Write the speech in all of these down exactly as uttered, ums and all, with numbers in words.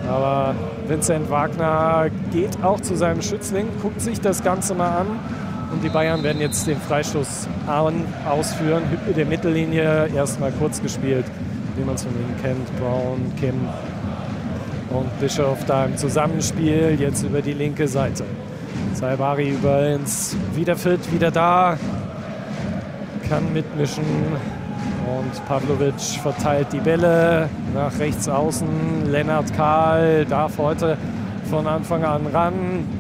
Aber Vincent Wagner geht auch zu seinem Schützling, guckt sich das Ganze mal an. Und die Bayern werden jetzt den Freistoß ausführen. Hütte der Mittellinie, erstmal kurz gespielt, wie man es von ihnen kennt. Brown, Kim und Bischof da im Zusammenspiel, jetzt über die linke Seite. Saibari über ins wieder fit, wieder da, kann mitmischen. Und Pavlovic verteilt die Bälle nach rechts außen. Lennart Kahl darf heute von Anfang an ran.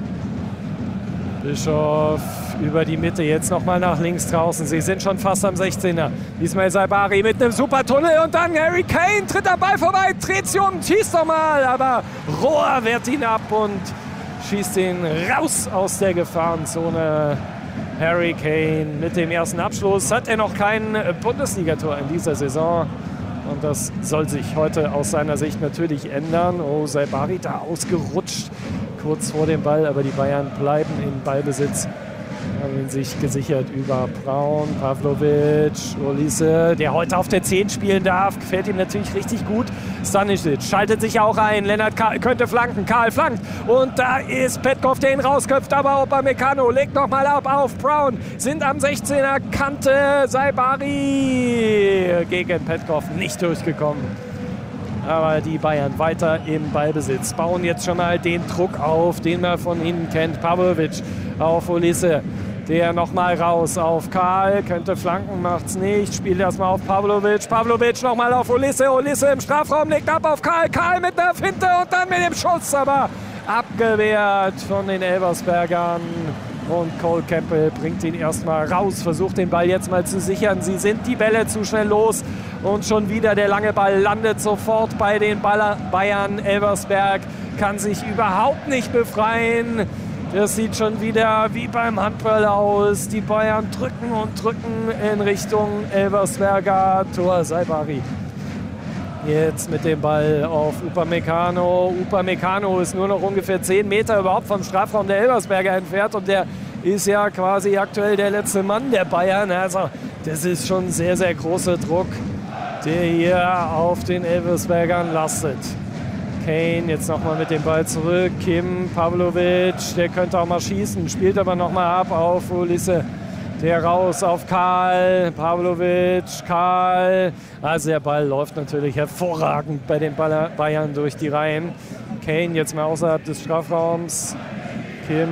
Bischof über die Mitte, jetzt nochmal nach links draußen. Sie sind schon fast am sechzehner. Ismail Saibari mit einem super Tunnel und dann Harry Kane tritt am Ball vorbei. Dreht sich um, schießt doch mal, aber Rohr wehrt ihn ab und schießt ihn raus aus der Gefahrenzone. Harry Kane mit dem ersten Abschluss. Hat er noch kein Bundesligator in dieser Saison. Und das soll sich heute aus seiner Sicht natürlich ändern. Oh, Saibari da ausgerutscht kurz vor dem Ball, aber die Bayern bleiben im Ballbesitz. Haben ihn sich gesichert über Braun, Pavlovic, Olise, der heute auf der zehn spielen darf. Gefällt ihm natürlich richtig gut. Stanisic schaltet sich auch ein. Lennart Kahl könnte flanken. Karl flankt. Und da ist Petkov, der ihn rausköpft. Aber Upamecano legt nochmal ab auf Brown. Sind am sechzehner Kante. Saibari gegen Petkov nicht durchgekommen. Aber die Bayern weiter im Ballbesitz. Bauen jetzt schon mal den Druck auf, den man von ihnen kennt. Pavlovic auf Olise. Der nochmal raus auf Karl. Könnte flanken, macht's nicht. Spielt erstmal auf Pavlovic. Pavlovic nochmal auf Olise. Olise im Strafraum, legt ab auf Karl. Karl mit einer Finte und dann mit dem Schuss. Aber abgewehrt von den Elversbergern. Und Cole Campbell bringt ihn erstmal raus, versucht den Ball jetzt mal zu sichern. Sie sind die Bälle zu schnell los. Und schon wieder der lange Ball landet sofort bei den Bayern. Elversberg kann sich überhaupt nicht befreien. Das sieht schon wieder wie beim Handball aus. Die Bayern drücken und drücken in Richtung Elversberger Tor. Saibari jetzt mit dem Ball auf Upamecano. Upamecano ist nur noch ungefähr zehn Meter überhaupt vom Strafraum der Elversberger entfernt. Und der ist ja quasi aktuell der letzte Mann der Bayern. Also das ist schon sehr, sehr großer Druck, der hier auf den Elversbergern lastet. Kane jetzt nochmal mit dem Ball zurück. Kim, Pavlovic, der könnte auch mal schießen, spielt aber nochmal ab auf Olise. Der raus auf Karl, Pavlovic, Karl. Also der Ball läuft natürlich hervorragend bei den Bayern durch die Reihen. Kane jetzt mal außerhalb des Strafraums. Kim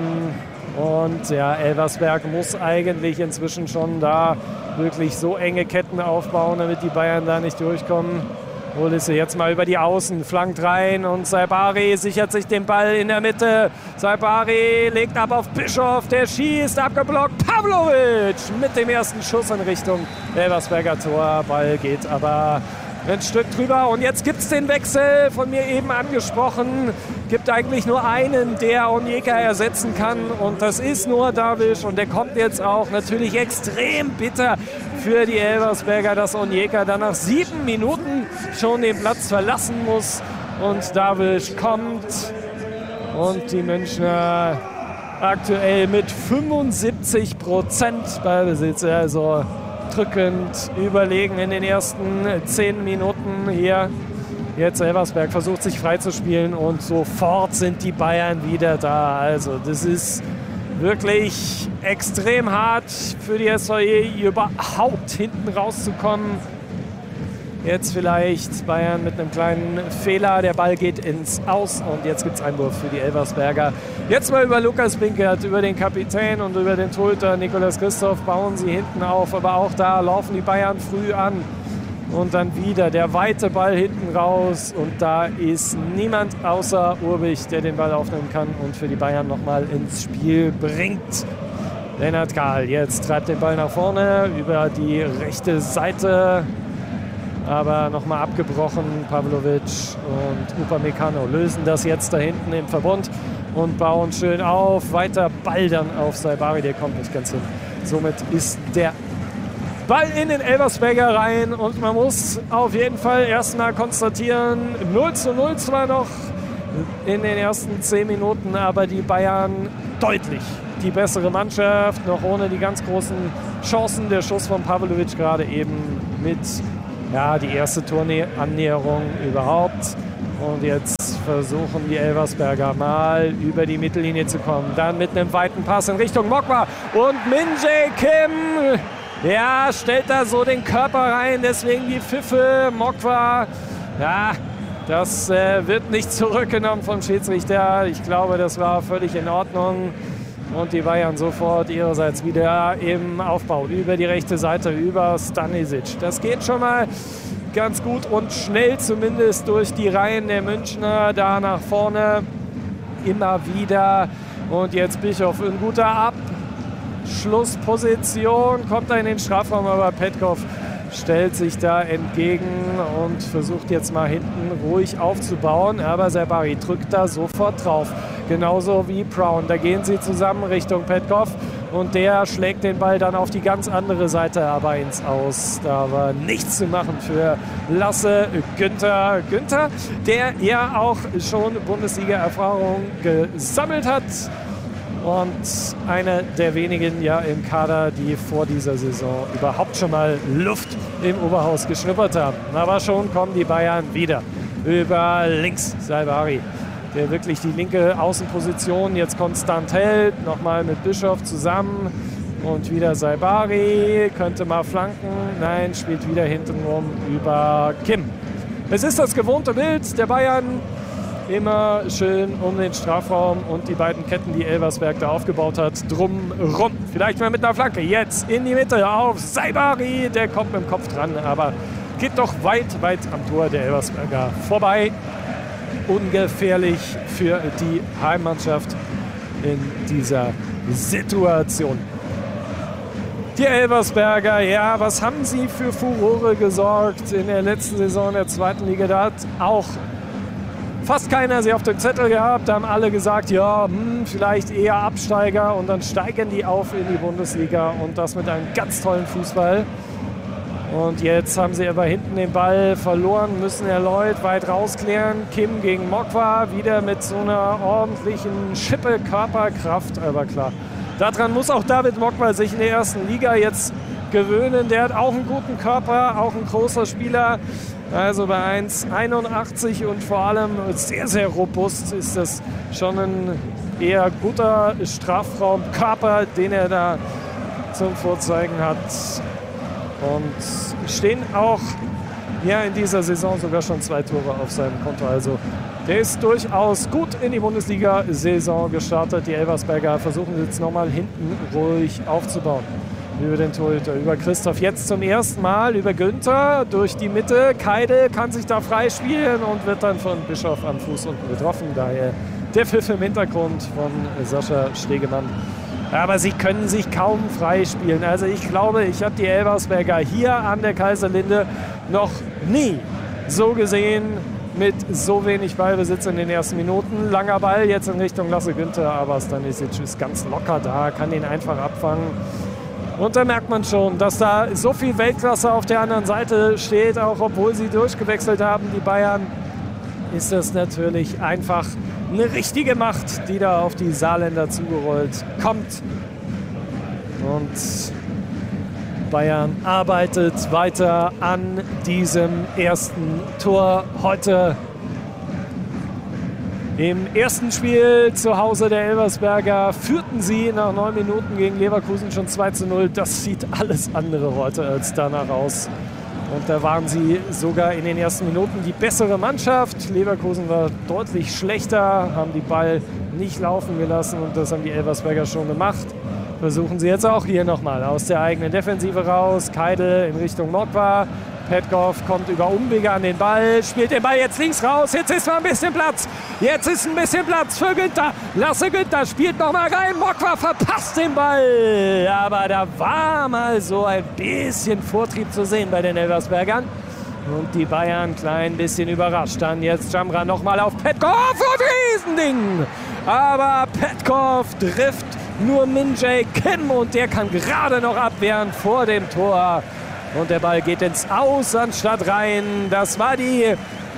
und ja, Elversberg muss eigentlich inzwischen schon da wirklich so enge Ketten aufbauen, damit die Bayern da nicht durchkommen. Olise jetzt mal über die Außen, flankt rein und Saibari sichert sich den Ball in der Mitte. Saibari legt ab auf Bischof, der schießt, abgeblockt. Pavlovic mit dem ersten Schuss in Richtung Elversberger Tor. Ball geht aber ein Stück drüber. Und jetzt gibt es den Wechsel, von mir eben angesprochen. Gibt eigentlich nur einen, der Onyeka ersetzen kann. Und das ist nur Darwish. Und der kommt jetzt auch natürlich extrem bitter für die Elversberger, dass Onyeka dann nach sieben Minuten schon den Platz verlassen muss. Und Darwish kommt. Und die Münchner aktuell mit fünfundsiebzig Prozent Ballbesitz. Also drückend überlegen in den ersten zehn Minuten hier. Jetzt Elversberg versucht sich freizuspielen und sofort sind die Bayern wieder da. Also das ist wirklich extrem hart für die S V E, überhaupt hinten rauszukommen. Jetzt vielleicht Bayern mit einem kleinen Fehler. Der Ball geht ins Aus und jetzt gibt es Einwurf für die Elversberger. Jetzt mal über Lukas Binkert, über den Kapitän und über den Torhüter Nicolas Christoph bauen sie hinten auf. Aber auch da laufen die Bayern früh an. Und dann wieder der weite Ball hinten raus. Und da ist niemand außer Urbich, der den Ball aufnehmen kann und für die Bayern nochmal ins Spiel bringt. Lennart Kahl jetzt treibt den Ball nach vorne über die rechte Seite. Aber nochmal abgebrochen. Pavlovic und Upamecano lösen das jetzt da hinten im Verbund und bauen schön auf. Weiter Ball dann auf Saibari, der kommt nicht ganz hin. Somit ist der Ball in den Elversberger rein und man muss auf jeden Fall erstmal konstatieren, null zu null zwar noch in den ersten zehn Minuten, aber die Bayern deutlich die bessere Mannschaft, noch ohne die ganz großen Chancen. Der Schuss von Pavlovic gerade eben mit, ja, die erste Torannäherung überhaupt. Und jetzt versuchen die Elversberger mal über die Mittellinie zu kommen. Dann mit einem weiten Pass in Richtung Mokwa und Min-Jae Kim, ja, stellt da so den Körper rein, deswegen die Pfiffe. Mokwa, ja, das äh, wird nicht zurückgenommen vom Schiedsrichter. Ich glaube, das war völlig in Ordnung. Und die Bayern sofort ihrerseits wieder im Aufbau über die rechte Seite, über Stanisic. Das geht schon mal ganz gut und schnell zumindest durch die Reihen der Münchner da nach vorne immer wieder. Und jetzt Bischof in guter Abschlussposition, kommt da in den Strafraum, aber Petkov stellt sich da entgegen und versucht jetzt mal hinten ruhig aufzubauen. Aber Sabari drückt da sofort drauf. Genauso wie Brown. Da gehen sie zusammen Richtung Petkov und der schlägt den Ball dann auf die ganz andere Seite aber ins Aus. Da war nichts zu machen für Lasse Günther. Günther, der ja auch schon Bundesliga-Erfahrung gesammelt hat. Und einer der wenigen ja im Kader, die vor dieser Saison überhaupt schon mal Luft im Oberhaus geschnuppert haben. Aber schon kommen die Bayern wieder über links. Salbari, der wirklich die linke Außenposition jetzt konstant hält. Nochmal mit Bischof zusammen und wieder Salbari. Könnte mal flanken. Nein, spielt wieder hintenrum über Kim. Es ist das gewohnte Bild der Bayern. Immer schön um den Strafraum und die beiden Ketten, die Elversberg da aufgebaut hat, drumrum. Vielleicht mal mit einer Flanke. Jetzt in die Mitte auf Salbari. Der kommt mit dem Kopf dran, aber geht doch weit, weit am Tor der Elversberger vorbei. Ungefährlich für die Heimmannschaft in dieser Situation. Die Elversberger, ja, was haben sie für Furore gesorgt in der letzten Saison der zweiten Liga? Da hat auch fast keiner sie auf dem Zettel gehabt. Da haben alle gesagt, ja, hm, vielleicht eher Absteiger. Und dann steigen die auf in die Bundesliga und das mit einem ganz tollen Fußball. Und jetzt haben sie aber hinten den Ball verloren, müssen erneut weit rausklären. Kim gegen Mokwa, wieder mit so einer ordentlichen Schippe Körperkraft. Aber klar, daran muss auch David Mokwa sich in der ersten Liga jetzt gewöhnen. Der hat auch einen guten Körper, auch ein großer Spieler. Also bei eins Komma einundachtzig und vor allem sehr, sehr robust ist das schon ein eher guter Strafraumkörper, den er da zum Vorzeigen hat. Und stehen auch ja, in dieser Saison sogar schon zwei Tore auf seinem Konto. Also der ist durchaus gut in die Bundesliga-Saison gestartet. Die Elversberger versuchen jetzt nochmal hinten ruhig aufzubauen. Über den Torhüter, über Christoph. Jetzt zum ersten Mal über Günther durch die Mitte. Keidel kann sich da freispielen und wird dann von Bischof am Fuß unten getroffen. Daher der Pfiff im Hintergrund von Sascha Stegemann. Aber sie können sich kaum freispielen. Also ich glaube, ich habe die Elversberger hier an der Kaiserlinde noch nie so gesehen mit so wenig Ballbesitz in den ersten Minuten. Langer Ball jetzt in Richtung Lasse Günther, aber Stanisic ist ganz locker da, kann ihn einfach abfangen. Und da merkt man schon, dass da so viel Weltklasse auf der anderen Seite steht, auch obwohl sie durchgewechselt haben, die Bayern, ist das natürlich einfach eine richtige Macht, die da auf die Saarländer zugerollt kommt. Und Bayern arbeitet weiter an diesem ersten Tor heute. Im ersten Spiel zu Hause der Elversberger führten sie nach neun Minuten gegen Leverkusen schon zwei zu null. Das sieht alles andere heute als danach aus. Und da waren sie sogar in den ersten Minuten die bessere Mannschaft. Leverkusen war deutlich schlechter, haben die Ball nicht laufen gelassen und das haben die Elversberger schon gemacht. Versuchen sie jetzt auch hier nochmal aus der eigenen Defensive raus. Keidel in Richtung Mokwa. Petkov kommt über Umwege an den Ball, spielt den Ball jetzt links raus. Jetzt ist mal ein bisschen Platz. Jetzt ist ein bisschen Platz für Günther. Lasse Günther spielt noch mal rein. Mokwa verpasst den Ball. Aber da war mal so ein bisschen Vortrieb zu sehen bei den Elversbergern. Und die Bayern klein bisschen überrascht. Dann jetzt Jamra noch mal auf Petkov und Riesending. Aber Petkov trifft nur Min-Jae Kim und der kann gerade noch abwehren vor dem Tor. Und der Ball geht ins Aus anstatt rein. Das war die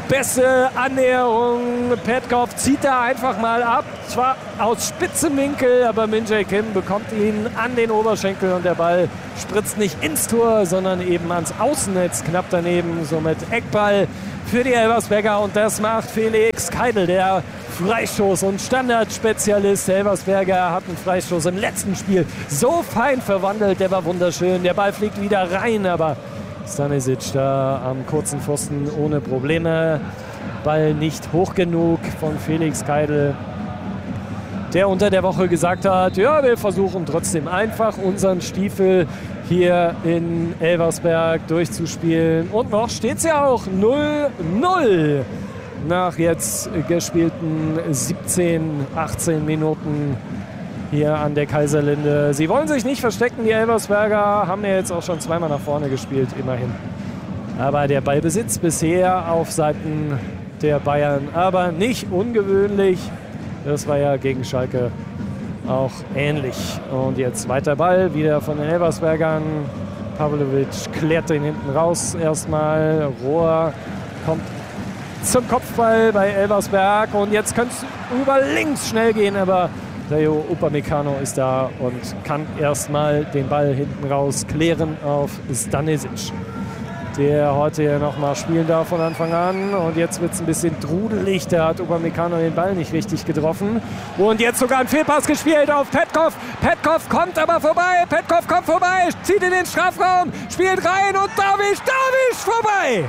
beste Annäherung. Petkov zieht da einfach mal ab. Zwar aus spitzem Winkel, aber Min Jae Kim bekommt ihn an den Oberschenkel und der Ball spritzt nicht ins Tor, sondern eben ans Außennetz, knapp daneben. Somit Eckball für die Elversberger und das macht Felix Keidel, der Freistoß- und Standardspezialist. Der Elversberger hat einen Freistoß im letzten Spiel so fein verwandelt, der war wunderschön. Der Ball fliegt wieder rein, aber Stanisic da am kurzen Pfosten ohne Probleme. Ball nicht hoch genug von Felix Keidel, der unter der Woche gesagt hat, ja, wir versuchen trotzdem einfach unseren Stiefel hier in Elversberg durchzuspielen. Und noch steht es ja auch null null nach jetzt gespielten siebzehn, achtzehn Minuten hier an der Kaiserlinde. Sie wollen sich nicht verstecken, die Elversberger haben ja jetzt auch schon zweimal nach vorne gespielt, immerhin. Aber der Ballbesitz bisher auf Seiten der Bayern, aber nicht ungewöhnlich. Das war ja gegen Schalke auch ähnlich. Und jetzt weiter Ball, wieder von den Elversbergern. Pavlovic klärt den hinten raus erstmal. Rohr kommt zum Kopfball bei Elversberg. Und jetzt könnte es über links schnell gehen, aber Dayot Upamecano ist da und kann erstmal den Ball hinten raus klären auf Stanisic, der heute ja nochmal spielen darf von Anfang an. Und jetzt wird es ein bisschen trudelig. Da hat Upamecano den Ball nicht richtig getroffen. Und jetzt sogar ein Fehlpass gespielt auf Petkov. Petkov kommt aber vorbei. Petkov kommt vorbei, zieht in den Strafraum, spielt rein und Davic, Davic vorbei.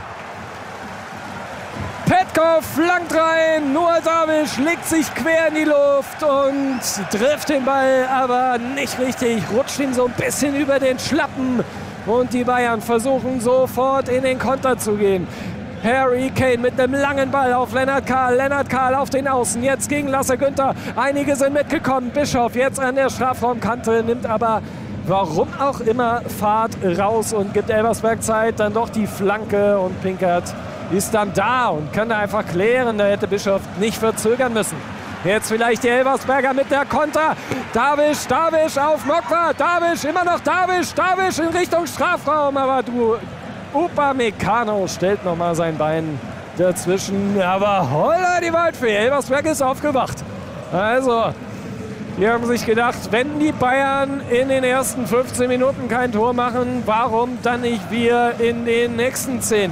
Petkov flankt rein, Noah Davic legt sich quer in die Luft und trifft den Ball, aber nicht richtig. Rutscht ihm so ein bisschen über den Schlappen. Und die Bayern versuchen sofort in den Konter zu gehen. Harry Kane mit einem langen Ball auf Lennart Kahl. Lennart Kahl auf den Außen. Jetzt gegen Lasse Günther. Einige sind mitgekommen. Bischof jetzt an der Strafraumkante, nimmt aber warum auch immer Fahrt raus und gibt Elversberg Zeit. Dann doch die Flanke und Pinkert ist dann da und kann da einfach klären. Da hätte Bischof nicht verzögern müssen. Jetzt vielleicht die Elversberger mit der Konter. Davic, Davic auf Mokwa. Davic, immer noch Davic. Davic in Richtung Strafraum. Aber du, Upamecano stellt nochmal sein Bein dazwischen. Aber holla die Waldfee. Elversberg ist aufgewacht. Also, die haben sich gedacht, wenn die Bayern in den ersten fünfzehn Minuten kein Tor machen, warum dann nicht wir in den nächsten zehn?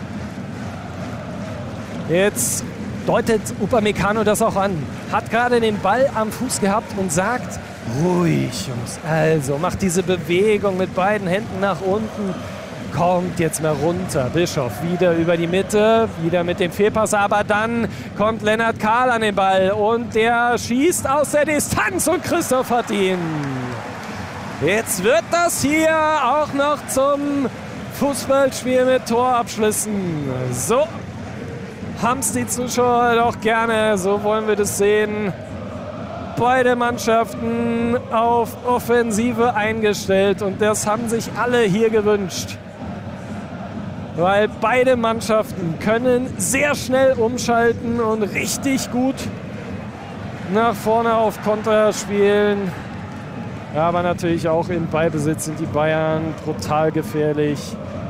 Jetzt deutet Upamecano das auch an. Hat gerade den Ball am Fuß gehabt und sagt, ruhig Jungs, also macht diese Bewegung mit beiden Händen nach unten. Kommt jetzt mal runter. Bischof wieder über die Mitte, wieder mit dem Fehlpass, aber dann kommt Lennart Kahl an den Ball und der schießt aus der Distanz und Christoph hat ihn. Jetzt wird das hier auch noch zum Fußballspiel mit Torabschlüssen. So haben es die Zuschauer doch gerne, so wollen wir das sehen. Beide Mannschaften auf Offensive eingestellt und das haben sich alle hier gewünscht. Weil beide Mannschaften können sehr schnell umschalten und richtig gut nach vorne auf Konter spielen. Ja, aber natürlich auch im Ballbesitz sind die Bayern brutal gefährlich.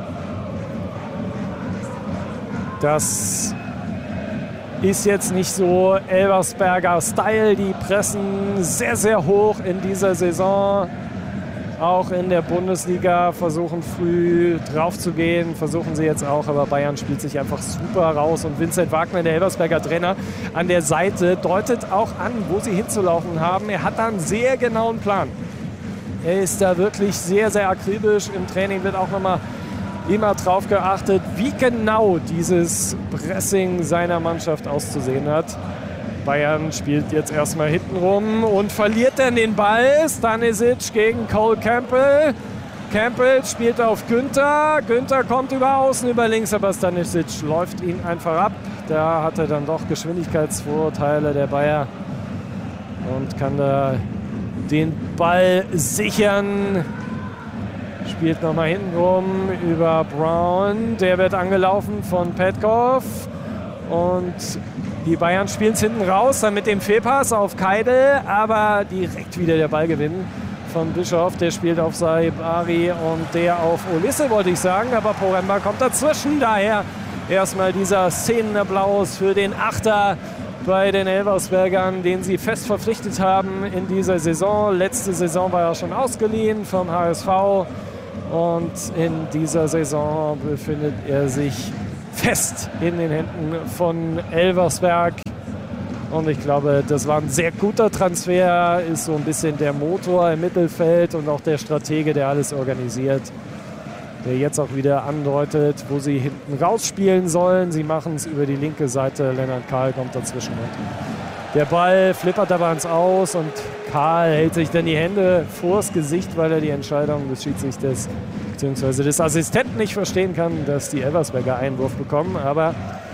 Das ist jetzt nicht so Elversberger Style. Die pressen sehr, sehr hoch in dieser Saison. Auch in der Bundesliga versuchen früh drauf zu gehen. Versuchen sie jetzt auch. Aber Bayern spielt sich einfach super raus. Und Vincent Wagner, der Elversberger Trainer, an der Seite deutet auch an, wo sie hinzulaufen haben. Er hat da einen sehr genauen Plan. Er ist da wirklich sehr, sehr akribisch. Im Training wird auch nochmal immer drauf geachtet, wie genau dieses Pressing seiner Mannschaft auszusehen hat. Bayern spielt jetzt erstmal hinten rum und verliert dann den Ball. Stanisic gegen Cole Campbell. Campbell spielt auf Günther. Günther kommt über außen, über links, aber Stanisic läuft ihn einfach ab. Da hat er dann doch Geschwindigkeitsvorteile, der Bayer, und kann da den Ball sichern. Spielt nochmal hinten rum über Brown. Der wird angelaufen von Petkov. Und die Bayern spielen es hinten raus, dann mit dem Fehlpass auf Keidel. Aber direkt wieder der Ballgewinn von Bischof. Der spielt auf Saibari und der auf Olisse, wollte ich sagen. Aber Poremba kommt dazwischen. Daher erstmal dieser Szenenapplaus für den Achter bei den Elversbergern, den sie fest verpflichtet haben in dieser Saison. Letzte Saison war er schon ausgeliehen vom H S V und in dieser Saison befindet er sich fest in den Händen von Elversberg. Und ich glaube, das war ein sehr guter Transfer, ist so ein bisschen der Motor im Mittelfeld und auch der Stratege, der alles organisiert, der jetzt auch wieder andeutet, wo sie hinten rausspielen sollen. Sie machen es über die linke Seite. Lennart Kahl kommt dazwischen. Und der Ball flippert aber ins Aus und Kahl hält sich dann die Hände vors Gesicht, weil er die Entscheidung des Schiedsrichters bzw. des Assistenten nicht verstehen kann, dass die Elversberger Einwurf bekommen. Aber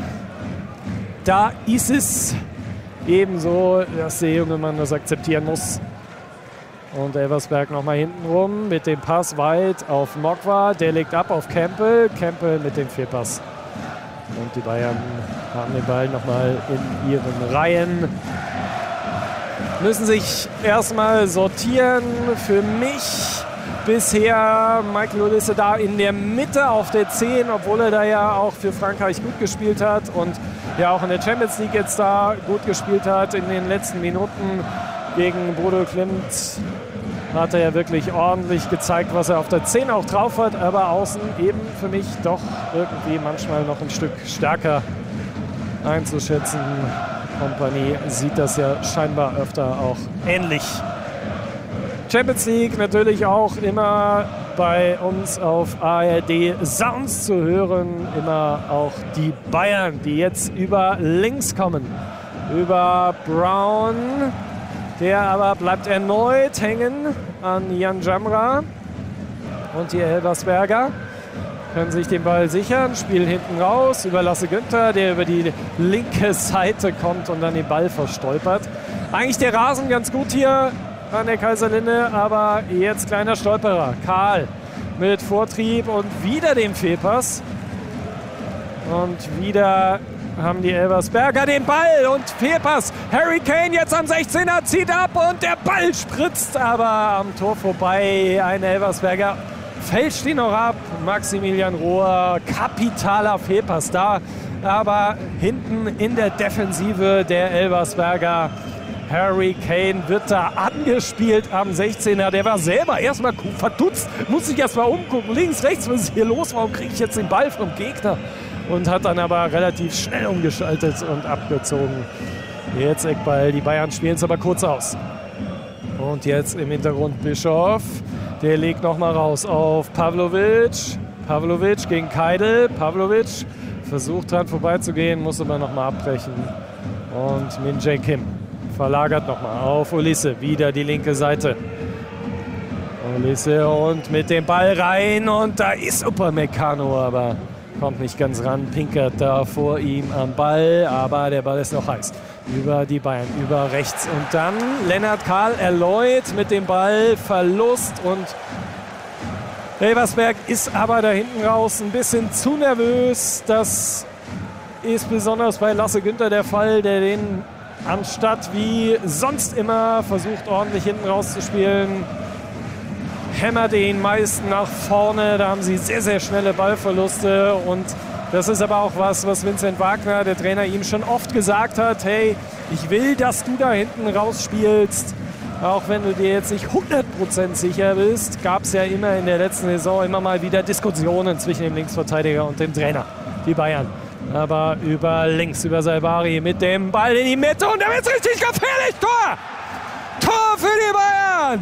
da ist es ebenso, dass der junge Mann das akzeptieren muss. Und Elversberg nochmal hinten rum mit dem Pass weit auf Mokwa. Der legt ab auf Campbell. Campbell mit dem Fehlpass. Und die Bayern haben den Ball nochmal in ihren Reihen. Müssen sich erstmal sortieren. Für mich bisher Michael Olise da in der Mitte auf der zehn, obwohl er da ja auch für Frankreich gut gespielt hat und ja auch in der Champions League jetzt da gut gespielt hat in den letzten Minuten. Gegen Bodo Klimt hat er ja wirklich ordentlich gezeigt, was er auf der zehn auch drauf hat, aber außen eben für mich doch irgendwie manchmal noch ein Stück stärker einzuschätzen. Kompanie sieht das ja scheinbar öfter auch ähnlich. Champions League natürlich auch immer bei uns auf A R D Sounds zu hören. Immer auch die Bayern, die jetzt über links kommen. Über Brown. Der aber bleibt erneut hängen an Jan Jamra. Und die Elversberger können sich den Ball sichern, spielen hinten raus über Lasse Günther, der über die linke Seite kommt und dann den Ball verstolpert. Eigentlich der Rasen ganz gut hier an der Kaiserlinde, aber jetzt kleiner Stolperer. Kahl mit Vortrieb und wieder dem Fehlpass. Und wieder haben die Elversberger den Ball und Fehlpass. Harry Kane jetzt am sechzehner, zieht ab und der Ball spritzt aber am Tor vorbei. Ein Elversberger fälscht ihn noch ab. Maximilian Rohr, kapitaler Fehlpass da. Aber hinten in der Defensive der Elversberger, Harry Kane wird da angespielt am sechzehner. Der war selber erstmal verdutzt, muss sich erstmal umgucken. Links, rechts, was ist hier los? Warum kriege ich jetzt den Ball vom Gegner? Und hat dann aber relativ schnell umgeschaltet und abgezogen. Jetzt Eckball, die Bayern spielen es aber kurz aus. Und jetzt im Hintergrund Bischof. Der legt nochmal raus auf Pavlovic. Pavlovic gegen Keidel. Pavlovic versucht dran vorbeizugehen, muss aber nochmal abbrechen. Und Min Jae Kim verlagert nochmal auf Olise. Wieder die linke Seite. Olise und mit dem Ball rein. Und da ist Upamecano, aber kommt nicht ganz ran, pinkert da vor ihm am Ball, aber der Ball ist noch heiß. Über die Bayern, über rechts. Und dann Lennart Kahl erneut mit dem Ball, Verlust. Und Elversberg ist aber da hinten raus ein bisschen zu nervös. Das ist besonders bei Lasse Günther der Fall, der den anstatt wie sonst immer versucht, ordentlich hinten rauszuspielen, hämmert ihn meist nach vorne. Da haben sie sehr, sehr schnelle Ballverluste. Und das ist aber auch was, was Vincent Wagner, der Trainer, ihm schon oft gesagt hat. Hey, ich will, dass du da hinten rausspielst. Auch wenn du dir jetzt nicht hundert Prozent sicher bist, gab es ja immer in der letzten Saison immer mal wieder Diskussionen zwischen dem Linksverteidiger und dem Trainer. Die Bayern. Aber über links, über Salbari mit dem Ball in die Mitte. Und da wird es richtig gefährlich. Tor! Tor für die Bayern!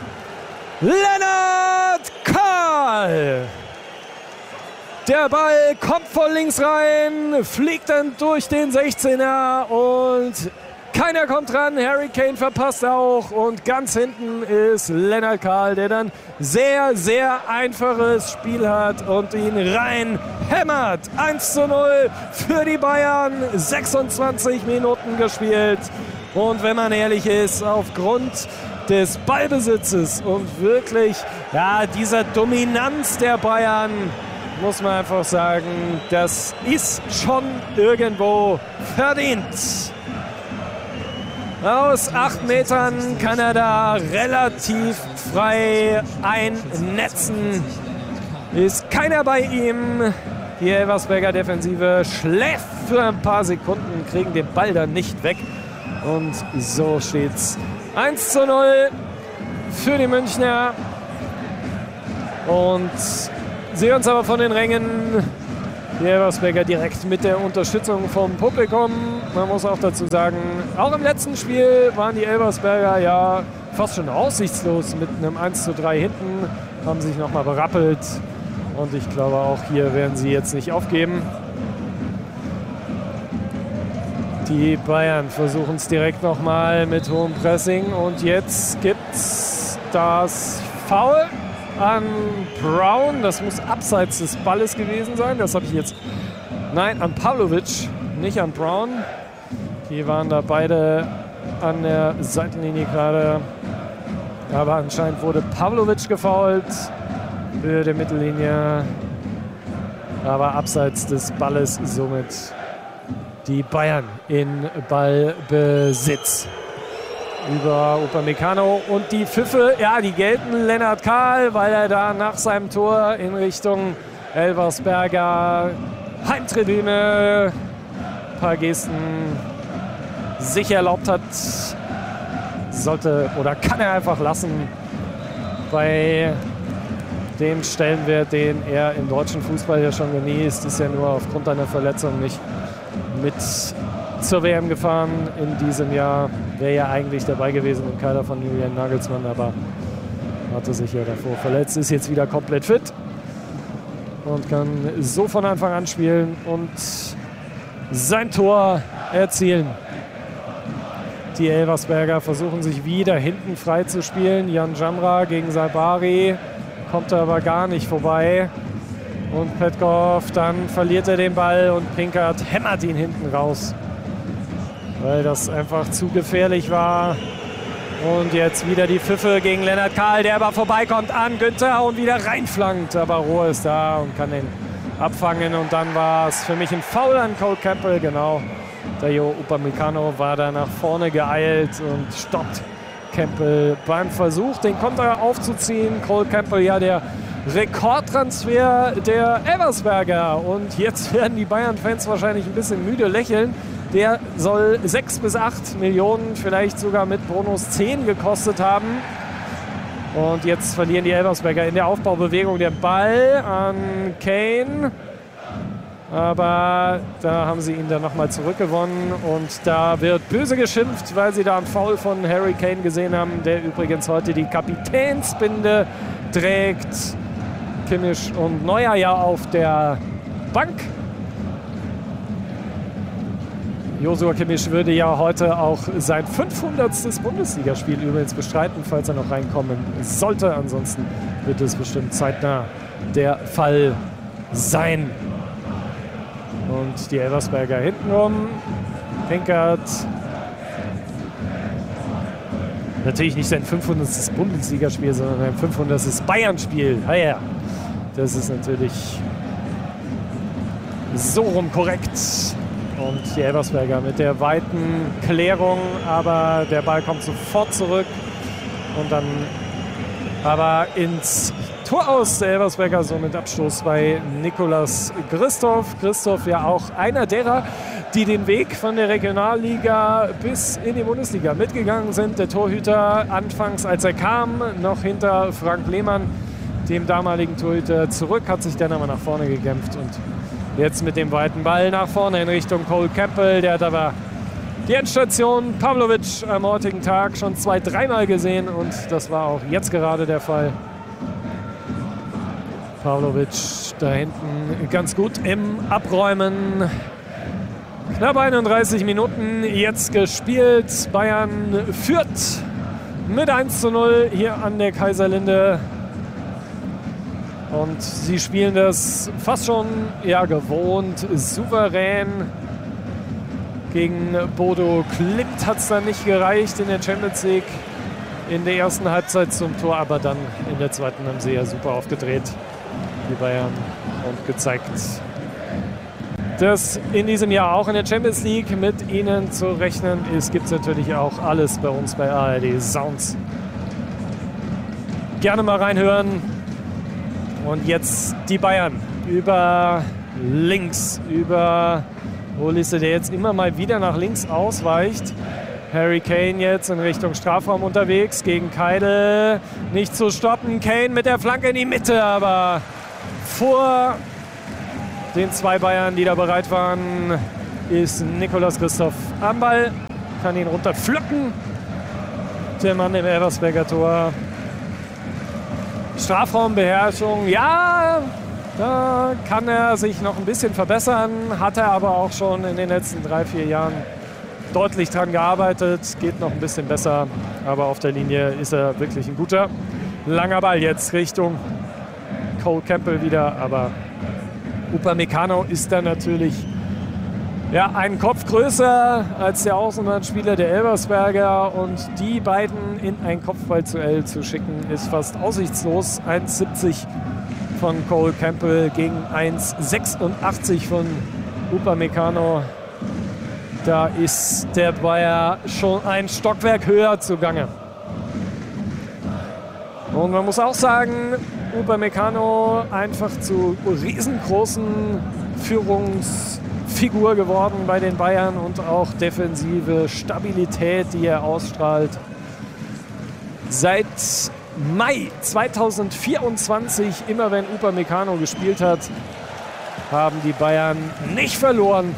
Lennart Kahl. Der Ball kommt von links rein, fliegt dann durch den sechzehner und keiner kommt ran. Harry Kane verpasst auch und ganz hinten ist Lennart Kahl, der dann sehr, sehr einfaches Spiel hat und ihn rein hämmert. eins zu null für die Bayern, sechsundzwanzig Minuten gespielt. Und wenn man ehrlich ist, aufgrund des Ballbesitzes und wirklich ja, dieser Dominanz der Bayern, muss man einfach sagen, das ist schon irgendwo verdient. Aus acht Metern kann er da relativ frei einnetzen. Ist keiner bei ihm. Die Elversberger Defensive schläft für ein paar Sekunden, kriegen den Ball dann nicht weg. Und so steht's eins zu null für die Münchner. Und sehen uns aber von den Rängen. Die Elversberger direkt mit der Unterstützung vom Publikum. Man muss auch dazu sagen, auch im letzten Spiel waren die Elversberger ja fast schon aussichtslos mit einem eins zu drei hinten. Haben sich nochmal berappelt. Und ich glaube, auch hier werden sie jetzt nicht aufgeben. Die Bayern versuchen es direkt nochmal mit hohem Pressing. Und jetzt gibt es das Foul an Brown. Das muss abseits des Balles gewesen sein. Das habe ich jetzt... Nein, an Pavlovic, nicht an Brown. Die waren da beide an der Seitenlinie gerade. Aber anscheinend wurde Pavlovic gefoult. Höhe der Mittellinie. Aber abseits des Balles somit die Bayern in Ballbesitz. Über Upamecano und die Pfiffe, ja, die gelten Lennart Kahl, weil er da nach seinem Tor in Richtung Elversberger Heimtribüne ein paar Gesten sich erlaubt hat. Sollte oder kann er einfach lassen bei dem Stellenwert, den er im deutschen Fußball ja schon genießt. Ist ja nur aufgrund einer Verletzung nicht mit zur W M gefahren in diesem Jahr. Wäre ja eigentlich dabei gewesen im Kader von Julian Nagelsmann, aber hatte sich ja davor verletzt, ist jetzt wieder komplett fit und kann so von Anfang an spielen und sein Tor erzielen. Die Elversberger versuchen sich wieder hinten frei zu spielen. Jan Jamra gegen Sabari, kommt er aber gar nicht vorbei. Und Petkov, dann verliert er den Ball und Pinkert hämmert ihn hinten raus, weil das einfach zu gefährlich war. Und jetzt wieder die Pfiffe gegen Lennart Kahl, der aber vorbeikommt an Günther und wieder reinflankt. Aber Rohr ist da und kann den abfangen. Und dann war es für mich ein Foul an Cole Campbell, genau. Dayo Upamecano war da nach vorne geeilt und stoppt Campbell beim Versuch, den Konter aufzuziehen. Cole Campbell, ja, der Rekordtransfer der Elversberger. Und jetzt werden die Bayern-Fans wahrscheinlich ein bisschen müde lächeln. Der soll sechs bis acht Millionen, vielleicht sogar mit Bonus zehn gekostet haben. Und jetzt verlieren die Elversberger in der Aufbaubewegung den Ball an Kane. Aber da haben sie ihn dann nochmal zurückgewonnen. Und da wird böse geschimpft, weil sie da einen Foul von Harry Kane gesehen haben, der übrigens heute die Kapitänsbinde trägt. Kimmich und Neuer ja auf der Bank. Joshua Kimmich würde ja heute auch sein fünfhundertstes Bundesligaspiel übrigens bestreiten, falls er noch reinkommen sollte. Ansonsten wird es bestimmt zeitnah der Fall sein. Und die Elversberger hintenrum. Pinkert. Natürlich nicht sein fünfhundertstes Bundesligaspiel, sondern sein fünfhundertstes Bayern-Spiel. Ah ja, das ist natürlich so rum korrekt. Und die Elversberger mit der weiten Klärung, aber der Ball kommt sofort zurück. Und dann aber ins Tor aus der Elversberger, so mit Abstoß bei Nicolas Christoph. Christoph ja auch einer derer, die den Weg von der Regionalliga bis in die Bundesliga mitgegangen sind. Der Torhüter anfangs, als er kam, noch hinter Frank Lehmann, dem damaligen Torhüter, zurück, hat sich dann aber nach vorne gekämpft und jetzt mit dem weiten Ball nach vorne in Richtung Cole Campbell. Der hat aber die Endstation Pavlovic am heutigen Tag schon zwei, dreimal gesehen und das war auch jetzt gerade der Fall. Pavlovic da hinten ganz gut im Abräumen. Knapp einunddreißig Minuten jetzt gespielt. Bayern führt mit eins zu null hier an der Kaiserlinde. Und sie spielen das fast schon ja, gewohnt, souverän. Gegen Bodo Glimt hat es dann nicht gereicht in der Champions League in der ersten Halbzeit zum Tor, aber dann in der zweiten haben sie ja super aufgedreht, die Bayern, und gezeigt, dass in diesem Jahr auch in der Champions League mit ihnen zu rechnen ist. Gibt es natürlich auch alles bei uns bei A R D Sounds. Gerne mal reinhören. Und jetzt die Bayern über links über Olise, der jetzt immer mal wieder nach links ausweicht. Harry Kane jetzt in Richtung Strafraum unterwegs gegen Keidel. Nicht zu stoppen. Kane mit der Flanke in die Mitte, aber vor den zwei Bayern, die da bereit waren, ist Nicolas Christoph am Ball. Kann ihn runterpflücken. Der Mann im Elversberger Tor. Strafraumbeherrschung, ja, da kann er sich noch ein bisschen verbessern. Hat er aber auch schon in den letzten drei, vier Jahren deutlich dran gearbeitet. Geht noch ein bisschen besser, aber auf der Linie ist er wirklich ein guter. Langer Ball jetzt Richtung Cole Campbell wieder, aber Upamecano ist dann natürlich ja, einen Kopf größer als der Außenbahnspieler der Elversberger, und die beiden in ein Kopfballduell zu schicken, ist fast aussichtslos. eins siebzig von Cole Campbell gegen eins sechsundachtzig von Upamecano. Da ist der Bayer schon ein Stockwerk höher zugange. Und man muss auch sagen, Upamecano einfach zu riesengroßen Führungsfigur geworden bei den Bayern und auch defensive Stabilität, die er ausstrahlt. Seit Mai zweitausendvierundzwanzig, immer wenn Upamecano gespielt hat, haben die Bayern nicht verloren.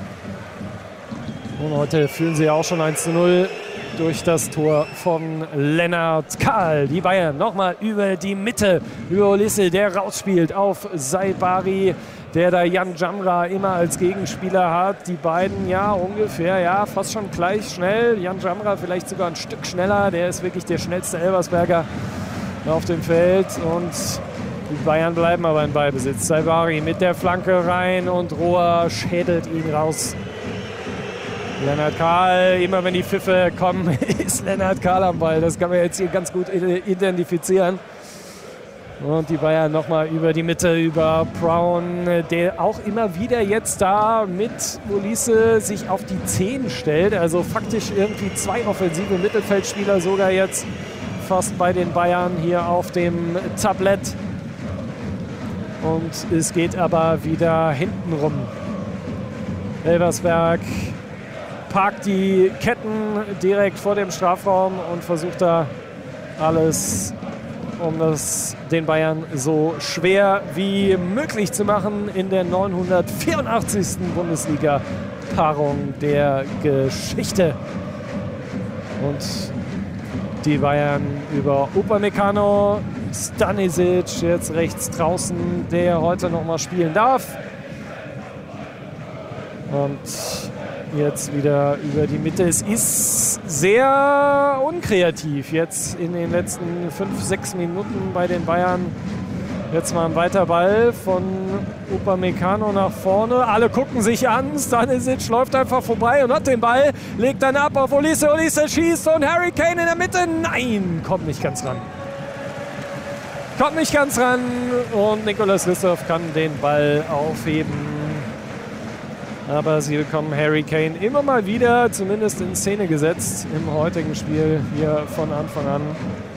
Und heute führen sie auch schon eins zu null durch das Tor von Lennart Kahl. Die Bayern nochmal über die Mitte, über Olise, der rausspielt auf Saibari, der da Jan Jamra immer als Gegenspieler hat. Die beiden ja ungefähr, ja fast schon gleich schnell. Jan Jamra vielleicht sogar ein Stück schneller. Der ist wirklich der schnellste Elversberger auf dem Feld. Und die Bayern bleiben aber in Ballbesitz. Saibari mit der Flanke rein und Rohr schädelt ihn raus. Lennart Kahl, immer wenn die Pfiffe kommen, ist Lennart Kahl am Ball. Das kann man jetzt hier ganz gut identifizieren. Und die Bayern nochmal über die Mitte, über Brown, der auch immer wieder jetzt da mit Olise sich auf die zehn stellt. Also faktisch irgendwie zwei offensive Mittelfeldspieler sogar jetzt fast bei den Bayern hier auf dem Tablett. Und es geht aber wieder hinten rum. Elversberg parkt die Ketten direkt vor dem Strafraum und versucht da alles, um das den Bayern so schwer wie möglich zu machen in der neunhundertvierundachtzigsten Bundesliga-Paarung der Geschichte. Und die Bayern über Upamecano, Stanisic jetzt rechts draußen, der heute noch mal spielen darf. Und jetzt wieder über die Mitte. Es ist sehr unkreativ jetzt in den letzten fünf, sechs Minuten bei den Bayern. Jetzt mal ein weiter Ball von Upamecano nach vorne. Alle gucken sich an. Stanisic läuft einfach vorbei und hat den Ball. Legt dann ab auf Olise. Olise schießt und Harry Kane in der Mitte. Nein, kommt nicht ganz ran. Kommt nicht ganz ran und Nicolas Christoph kann den Ball aufheben. Aber sie bekommen Harry Kane immer mal wieder zumindest in Szene gesetzt im heutigen Spiel hier von Anfang an.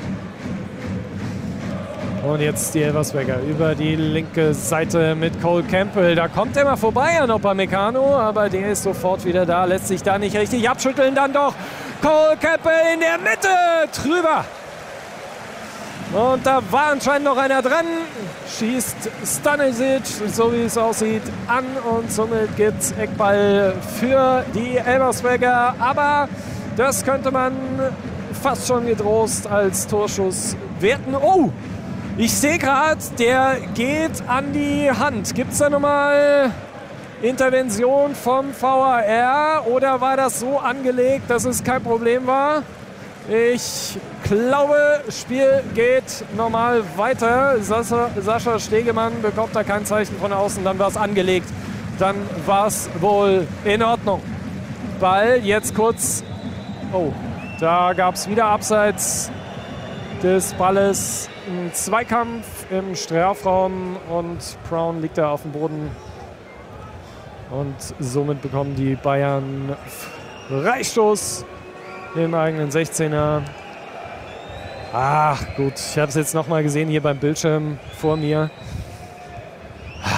Und jetzt die Elversberger über die linke Seite mit Cole Campbell. Da kommt er mal vorbei an Upamecano, aber der ist sofort wieder da, lässt sich da nicht richtig abschütteln. Dann doch Cole Campbell in der Mitte, drüber. Und da war anscheinend noch einer dran. Schießt Stanisic, so wie es aussieht, an. Und somit gibt es Eckball für die Elversberger. Aber das könnte man fast schon getrost als Torschuss werten. Oh, ich sehe gerade, der geht an die Hand. Gibt es da nochmal Intervention vom V A R? Oder war das so angelegt, dass es kein Problem war? Ich glaube, Spiel geht normal weiter. Sascha, Sascha Stegemann bekommt da kein Zeichen von außen. Dann war es angelegt. Dann war es wohl in Ordnung. Ball jetzt kurz. Oh, da gab es wieder abseits des Balles einen Zweikampf im Strafraum und Brown liegt da auf dem Boden. Und somit bekommen die Bayern Freistoß im eigenen sechzehner. Ach gut, ich habe es jetzt noch mal gesehen hier beim Bildschirm vor mir.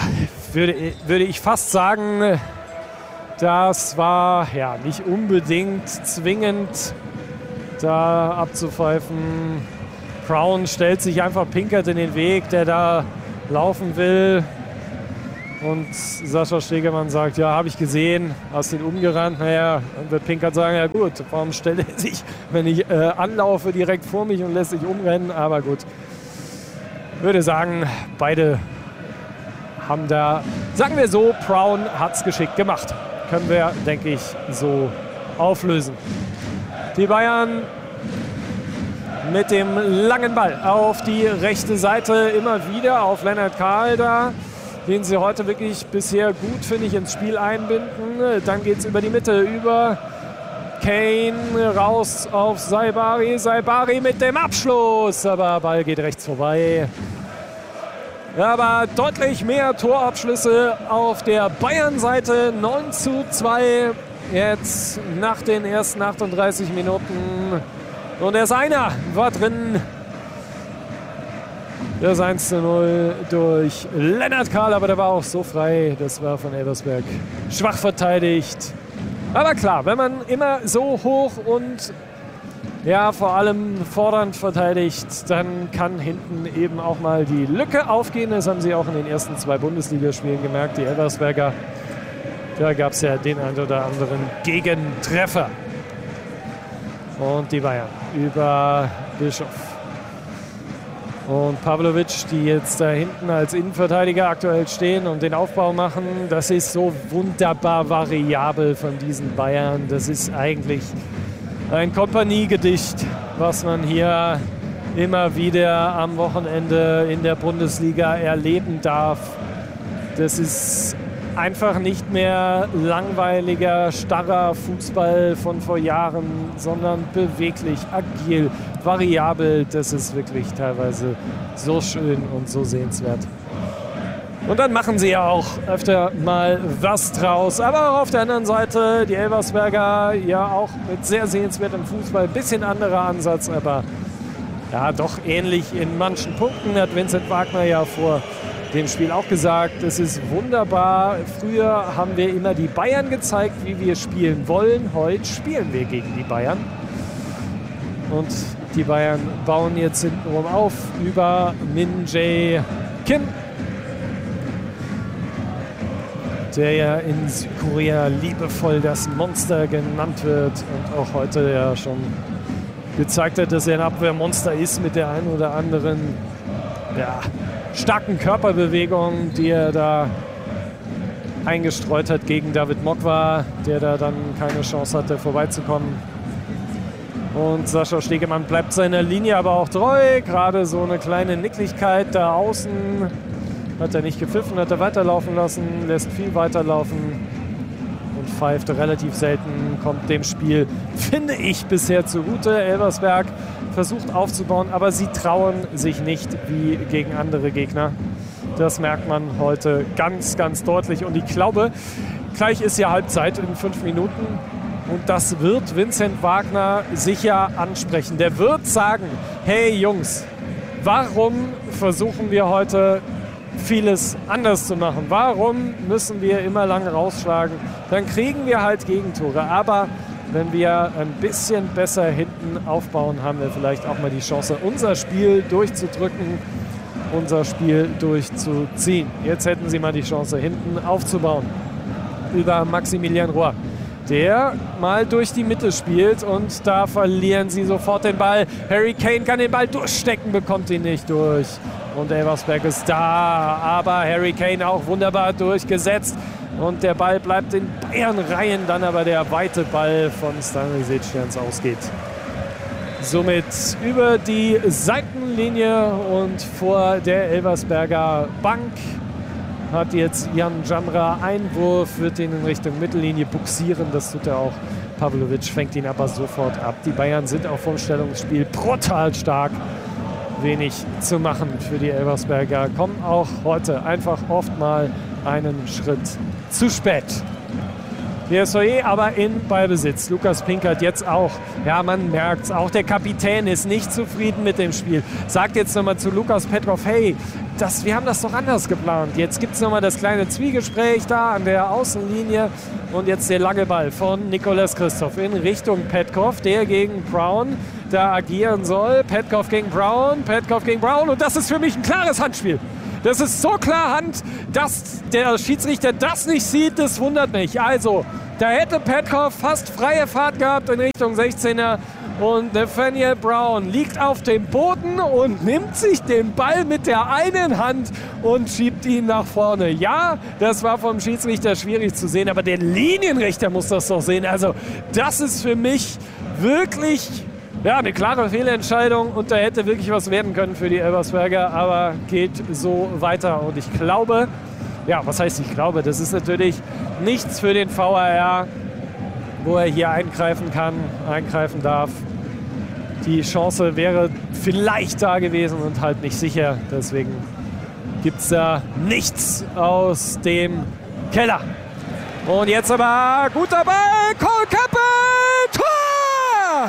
würde, würde ich fast sagen, das war ja nicht unbedingt zwingend da abzupfeifen. Brown stellt sich einfach Pinkert in den Weg, der da laufen will. Und Sascha Stegemann sagt, ja, habe ich gesehen, hast ihn umgerannt. Naja, dann wird Pinkert sagen, ja gut, warum stellt er sich, wenn ich äh, anlaufe, direkt vor mich und lässt sich umrennen? Aber gut, würde sagen, beide haben da, sagen wir so, Brown hat es geschickt gemacht. Können wir, denke ich, so auflösen. Die Bayern mit dem langen Ball auf die rechte Seite immer wieder auf Lennart Kahl da, den sie heute wirklich bisher gut, finde ich, ins Spiel einbinden. Dann geht es über die Mitte, über Kane raus auf Saibari. Saibari mit dem Abschluss, aber Ball geht rechts vorbei. Aber deutlich mehr Torabschlüsse auf der Bayern-Seite. neun zu zwei jetzt nach den ersten achtunddreißig Minuten. Und erst einer war drin. Das eins zu null durch Lennart Kahl, aber der war auch so frei. Das war von Elversberg schwach verteidigt. Aber klar, wenn man immer so hoch und ja, vor allem fordernd verteidigt, dann kann hinten eben auch mal die Lücke aufgehen. Das haben sie auch in den ersten zwei Bundesligaspielen gemerkt, die Elversberger. Da gab es ja den einen oder anderen Gegentreffer. Und die Bayern über Bischof. Und Pavlovic, die jetzt da hinten als Innenverteidiger aktuell stehen und den Aufbau machen, das ist so wunderbar variabel von diesen Bayern. Das ist eigentlich ein Kompaniegedicht, was man hier immer wieder am Wochenende in der Bundesliga erleben darf. Das ist einfach nicht mehr langweiliger, starrer Fußball von vor Jahren, sondern beweglich, agil, variabel. Das ist wirklich teilweise so schön und so sehenswert. Und dann machen sie ja auch öfter mal was draus. Aber auch auf der anderen Seite, die Elversberger ja auch mit sehr sehenswertem Fußball. Ein bisschen anderer Ansatz, aber ja, doch ähnlich in manchen Punkten. Hat Vincent Wagner ja vor dem Spiel auch gesagt, es ist wunderbar. Früher haben wir immer die Bayern gezeigt, wie wir spielen wollen. Heute spielen wir gegen die Bayern. Und die Bayern bauen jetzt hintenrum auf über Min Jae Kim, der ja in Südkorea liebevoll das Monster genannt wird und auch heute ja schon gezeigt hat, dass er ein Abwehrmonster ist mit der einen oder anderen ja, starken Körperbewegung, die er da eingestreut hat gegen David Mokwa, der da dann keine Chance hatte, vorbeizukommen. Und Sascha Stegemann bleibt seiner Linie aber auch treu. Gerade so eine kleine Nicklichkeit da außen hat er nicht gepfiffen, hat er weiterlaufen lassen, lässt viel weiterlaufen und pfeift relativ selten, kommt dem Spiel, finde ich, bisher zugute. Elversberg versucht aufzubauen, aber sie trauen sich nicht wie gegen andere Gegner. Das merkt man heute ganz, ganz deutlich. Und ich glaube, gleich ist ja Halbzeit in fünf Minuten. Und das wird Vincent Wagner sicher ansprechen. Der wird sagen, hey Jungs, warum versuchen wir heute vieles anders zu machen? Warum müssen wir immer lang rausschlagen? Dann kriegen wir halt Gegentore. Aber wenn wir ein bisschen besser hinten aufbauen, haben wir vielleicht auch mal die Chance, unser Spiel durchzudrücken, unser Spiel durchzuziehen. Jetzt hätten sie mal die Chance, hinten aufzubauen. Über Maximilian Rohr, der mal durch die Mitte spielt und da verlieren sie sofort den Ball. Harry Kane kann den Ball durchstecken, bekommt ihn nicht durch. Und Elversberg ist da, aber Harry Kane auch wunderbar durchgesetzt. Und der Ball bleibt in Bayern-Reihen, dann aber der weite Ball von Stanley Setsterns ausgeht. Somit über die Seitenlinie und vor der Elversberger Bank hat jetzt Jan Jamra Einwurf, wird ihn in Richtung Mittellinie buxieren. Das tut er auch. Pavlovic fängt ihn aber sofort ab. Die Bayern sind auch vom Stellungsspiel brutal stark. Wenig zu machen für die Elversberger. Kommen auch heute einfach oft mal einen Schritt zu spät. B S V E aber in Ballbesitz. Lukas Pinkert jetzt auch. Ja, man merkt es. Auch der Kapitän ist nicht zufrieden mit dem Spiel. Sagt jetzt nochmal zu Lukas Petrov, hey, das, wir haben das doch anders geplant. Jetzt gibt es nochmal das kleine Zwiegespräch da an der Außenlinie. Und jetzt der lange Ball von Nicolas Christoph in Richtung Petkov, der gegen Brown da agieren soll. Petkov gegen Brown, Petkov gegen Brown. Und das ist für mich ein klares Handspiel. Das ist so klar Hand, dass der Schiedsrichter das nicht sieht, das wundert mich. Also, da hätte Petkov fast freie Fahrt gehabt in Richtung sechzehner und Nathaniel Brown liegt auf dem Boden und nimmt sich den Ball mit der einen Hand und schiebt ihn nach vorne. Ja, das war vom Schiedsrichter schwierig zu sehen, aber der Linienrichter muss das doch sehen. Also, das ist für mich wirklich... Ja, eine klare Fehlentscheidung und da hätte wirklich was werden können für die Elversberger, aber geht so weiter. Und ich glaube, ja, was heißt ich glaube, das ist natürlich nichts für den V A R, wo er hier eingreifen kann, eingreifen darf. Die Chance wäre vielleicht da gewesen und halt nicht sicher. Deswegen gibt es da nichts aus dem Keller. Und jetzt aber guter Ball, Cole Campbell, Tor!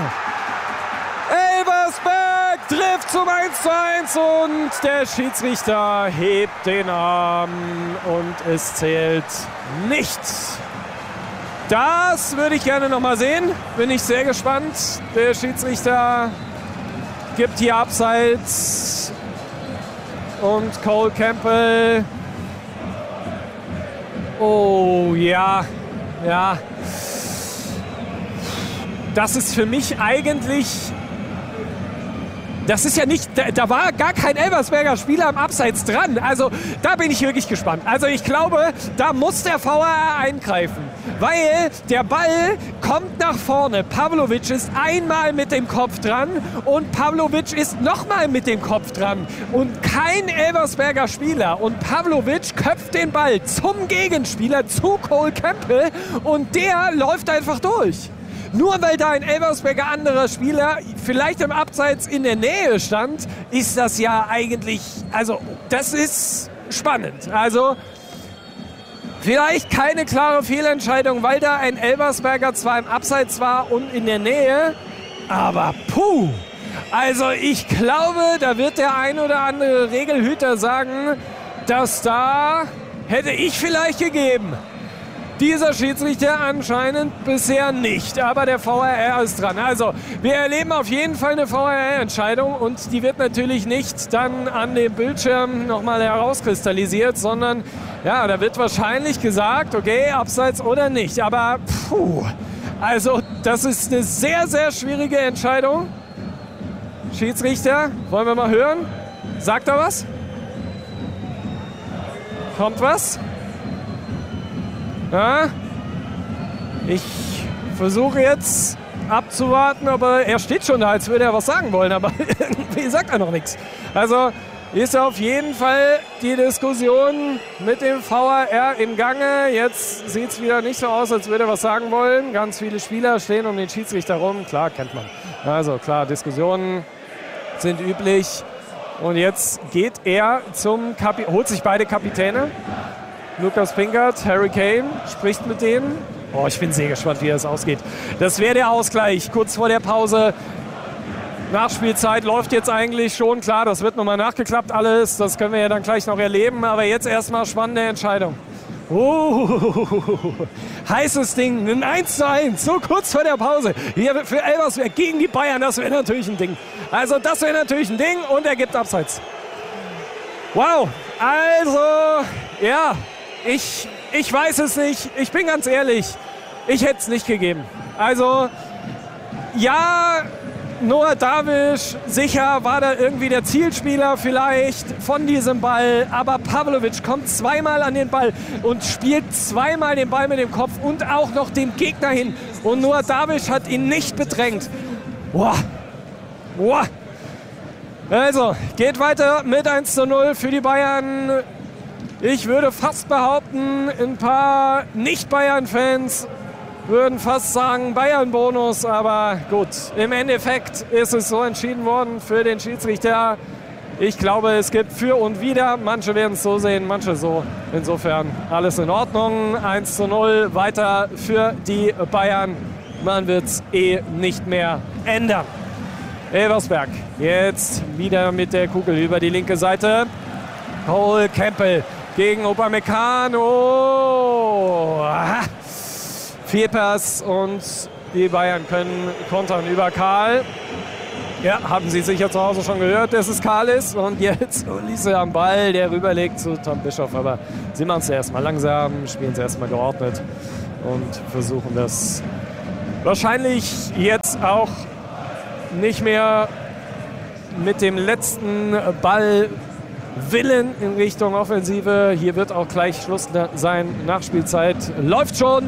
Elversberg trifft zum eins zu eins und der Schiedsrichter hebt den Arm und es zählt nichts. Das würde ich gerne noch mal sehen. Bin ich sehr gespannt. Der Schiedsrichter gibt hier Abseits und Cole Campbell. Oh ja, ja. Das ist für mich eigentlich... Das ist ja nicht, da, da war gar kein Elversberger Spieler am Abseits dran. Also da bin ich wirklich gespannt. Also ich glaube, da muss der V A R eingreifen. Weil der Ball kommt nach vorne. Pavlovic ist einmal mit dem Kopf dran und Pavlovic ist nochmal mit dem Kopf dran. Und kein Elversberger Spieler. Und Pavlovic köpft den Ball zum Gegenspieler, zu Cole Campbell. Und der läuft einfach durch. Nur weil da ein Elversberger anderer Spieler vielleicht im Abseits in der Nähe stand, ist das ja eigentlich, also das ist spannend. Also vielleicht keine klare Fehlentscheidung, weil da ein Elversberger zwar im Abseits war und in der Nähe, aber puh. Also ich glaube, da wird der ein oder andere Regelhüter sagen, dass da hätte ich vielleicht gegeben. Dieser Schiedsrichter anscheinend bisher nicht, aber der V A R ist dran. Also wir erleben auf jeden Fall eine V A R-Entscheidung und die wird natürlich nicht dann an dem Bildschirm nochmal herauskristallisiert, sondern ja, da wird wahrscheinlich gesagt, okay, Abseits oder nicht. Aber puh, also das ist eine sehr, sehr schwierige Entscheidung. Schiedsrichter, wollen wir mal hören? Sagt er was? Kommt was? Ja, ich versuche jetzt abzuwarten, aber er steht schon da, als würde er was sagen wollen, aber irgendwie sagt er noch nichts. Also ist auf jeden Fall die Diskussion mit dem V A R im Gange. Jetzt sieht es wieder nicht so aus, als würde er was sagen wollen. Ganz viele Spieler stehen um den Schiedsrichter rum. Klar, kennt man. Also klar, Diskussionen sind üblich. Und jetzt geht er zum Kapitän, holt sich beide Kapitäne. Lukas Pinkert, Harry Kane, spricht mit denen. Oh, ich bin sehr gespannt, wie das ausgeht. Das wäre der Ausgleich, kurz vor der Pause. Nachspielzeit läuft jetzt eigentlich schon. Klar, das wird nochmal nachgeklappt alles. Das können wir ja dann gleich noch erleben. Aber jetzt erstmal spannende Entscheidung. Oh, heißes Ding, ein eins zu eins, so kurz vor der Pause. Hier für Elversberg gegen die Bayern, das wäre natürlich ein Ding. Also das wäre natürlich ein Ding und er gibt Abseits. Wow, also, ja. Ich, ich weiß es nicht. Ich bin ganz ehrlich, ich hätte es nicht gegeben. Also, ja, Noah Davisch, sicher war da irgendwie der Zielspieler vielleicht von diesem Ball. Aber Pavlovic kommt zweimal an den Ball und spielt zweimal den Ball mit dem Kopf und auch noch dem Gegner hin. Und Noah Davisch hat ihn nicht bedrängt. Boah, boah. Also, geht weiter mit eins zu null für die Bayern. Ich würde fast behaupten, ein paar Nicht-Bayern-Fans würden fast sagen Bayern-Bonus, aber gut, im Endeffekt ist es so entschieden worden für den Schiedsrichter. Ich glaube, es gibt für und wider. Manche werden es so sehen, manche so. Insofern alles in Ordnung. eins zu null weiter für die Bayern. Man wird es eh nicht mehr ändern. Elversberg jetzt wieder mit der Kugel über die linke Seite. Cole Campbell gegen Upamecano. Fehlpass und die Bayern können kontern über Karl. Ja, haben Sie sicher zu Hause schon gehört, dass es Karl ist. Und jetzt Olise am Ball, der rüberlegt zu Tom Bischoff. Aber sie machen es erstmal langsam, spielen es erstmal geordnet und versuchen das wahrscheinlich jetzt auch nicht mehr mit dem letzten Ball Willen in Richtung Offensive. Hier wird auch gleich Schluss sein. Nachspielzeit läuft schon.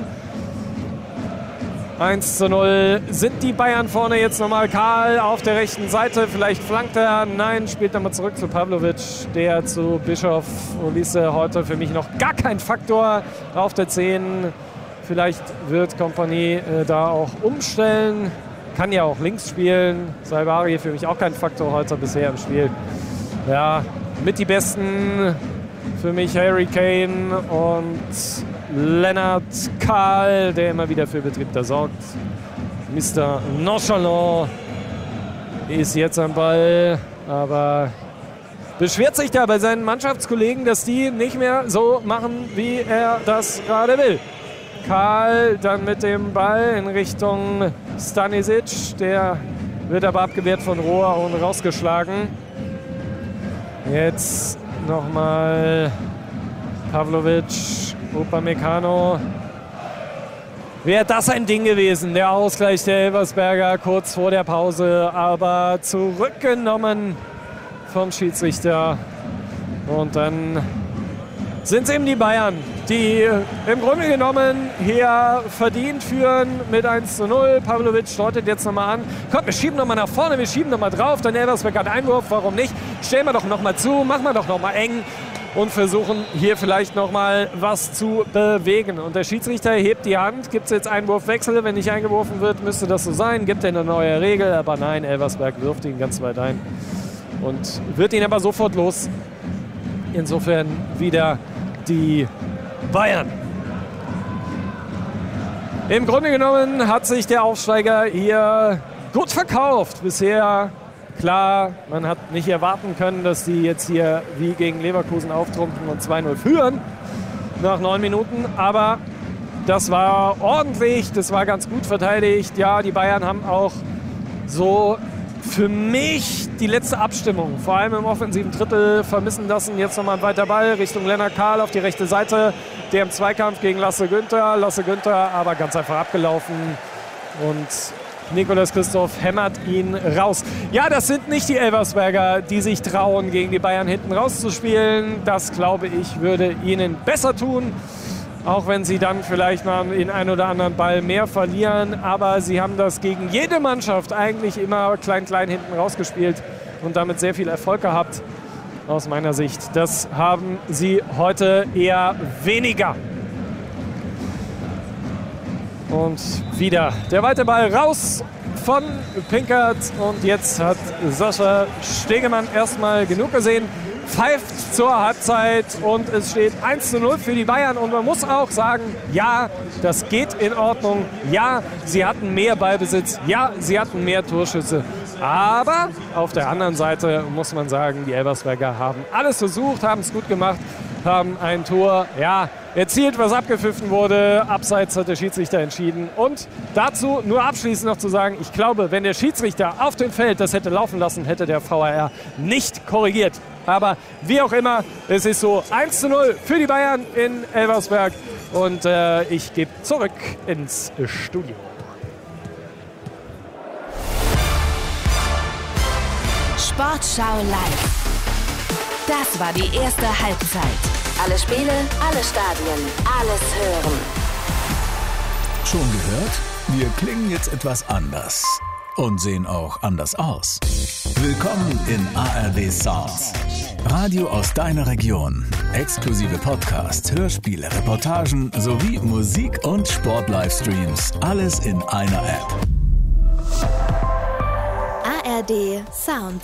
eins zu null sind die Bayern vorne. Jetzt nochmal Karl auf der rechten Seite. Vielleicht flankt er. Nein, spielt nochmal zurück zu Pavlovic. Der zu Bischof. Olise heute für mich noch gar kein Faktor auf der zehn. Vielleicht wird Kompanie äh, da auch umstellen. Kann ja auch links spielen. Saibari für mich auch kein Faktor heute bisher im Spiel. Ja, mit die Besten für mich Harry Kane und Lennart Karl, der immer wieder für Betrieb da sorgt. Mister Nonchalant ist jetzt am Ball, aber beschwert sich da bei seinen Mannschaftskollegen, dass die nicht mehr so machen, wie er das gerade will. Karl dann mit dem Ball in Richtung Stanisic. Der wird aber abgewehrt von Rohr und rausgeschlagen. Jetzt nochmal Pavlovic, Upamecano. Wäre das ein Ding gewesen, der Ausgleich der Elversberger kurz vor der Pause, aber zurückgenommen vom Schiedsrichter. Und dann sind es eben die Bayern, die im Grunde genommen hier verdient führen mit eins zu null. Pavlovic deutet jetzt nochmal an. Komm, wir schieben nochmal nach vorne, wir schieben nochmal drauf. Dann Elversberg hat Einwurf, warum nicht? Stellen wir doch nochmal zu, machen wir doch nochmal eng und versuchen hier vielleicht nochmal was zu bewegen. Und der Schiedsrichter hebt die Hand. Gibt es jetzt Einwurfwechsel? Wenn nicht eingeworfen wird, müsste das so sein. Gibt er eine neue Regel? Aber nein, Elversberg wirft ihn ganz weit ein und wird ihn aber sofort los. Insofern wieder die Bayern. Im Grunde genommen hat sich der Aufsteiger hier gut verkauft bisher. Klar, man hat nicht erwarten können, dass die jetzt hier wie gegen Leverkusen auftrumpfen und zwei null führen nach neun Minuten. Aber das war ordentlich, das war ganz gut verteidigt. Ja, die Bayern haben auch so für mich die letzte Abstimmung, vor allem im offensiven Drittel, vermissen lassen. Jetzt nochmal ein weiter Ball Richtung Lennart Karl auf die rechte Seite. Der im Zweikampf gegen Lasse Günther. Lasse Günther aber ganz einfach abgelaufen. Und Nicolas Christoph hämmert ihn raus. Ja, das sind nicht die Elversberger, die sich trauen, gegen die Bayern hinten rauszuspielen. Das, glaube ich, würde ihnen besser tun. Auch wenn sie dann vielleicht mal den einen oder anderen Ball mehr verlieren. Aber sie haben das gegen jede Mannschaft eigentlich immer klein-klein hinten rausgespielt und damit sehr viel Erfolg gehabt, aus meiner Sicht. Das haben sie heute eher weniger. Und wieder der weite Ball raus von Pinkert. Und jetzt hat Sascha Stegemann erstmal genug gesehen. Pfeift zur Halbzeit und es steht eins zu null für die Bayern. Und man muss auch sagen, ja, das geht in Ordnung. Ja, sie hatten mehr Ballbesitz. Ja, sie hatten mehr Torschüsse. Aber auf der anderen Seite muss man sagen, die Elversberger haben alles versucht, haben es gut gemacht, haben ein Tor ja, erzielt, was abgepfiffen wurde. Abseits hat der Schiedsrichter entschieden. Und dazu nur abschließend noch zu sagen, ich glaube, wenn der Schiedsrichter auf dem Feld das hätte laufen lassen, hätte der V A R nicht korrigiert. Aber wie auch immer, es ist so eins zu null für die Bayern in Elversberg. Und äh, ich gebe zurück ins Studio. Sportschau live. Das war die erste Halbzeit. Alle Spiele, alle Stadien, alles hören. Schon gehört? Wir klingen jetzt etwas anders. Und sehen auch anders aus. Willkommen in A R D Sounds. Radio aus deiner Region. Exklusive Podcasts, Hörspiele, Reportagen sowie Musik- und Sport-Livestreams. Alles in einer App. A R D Sounds.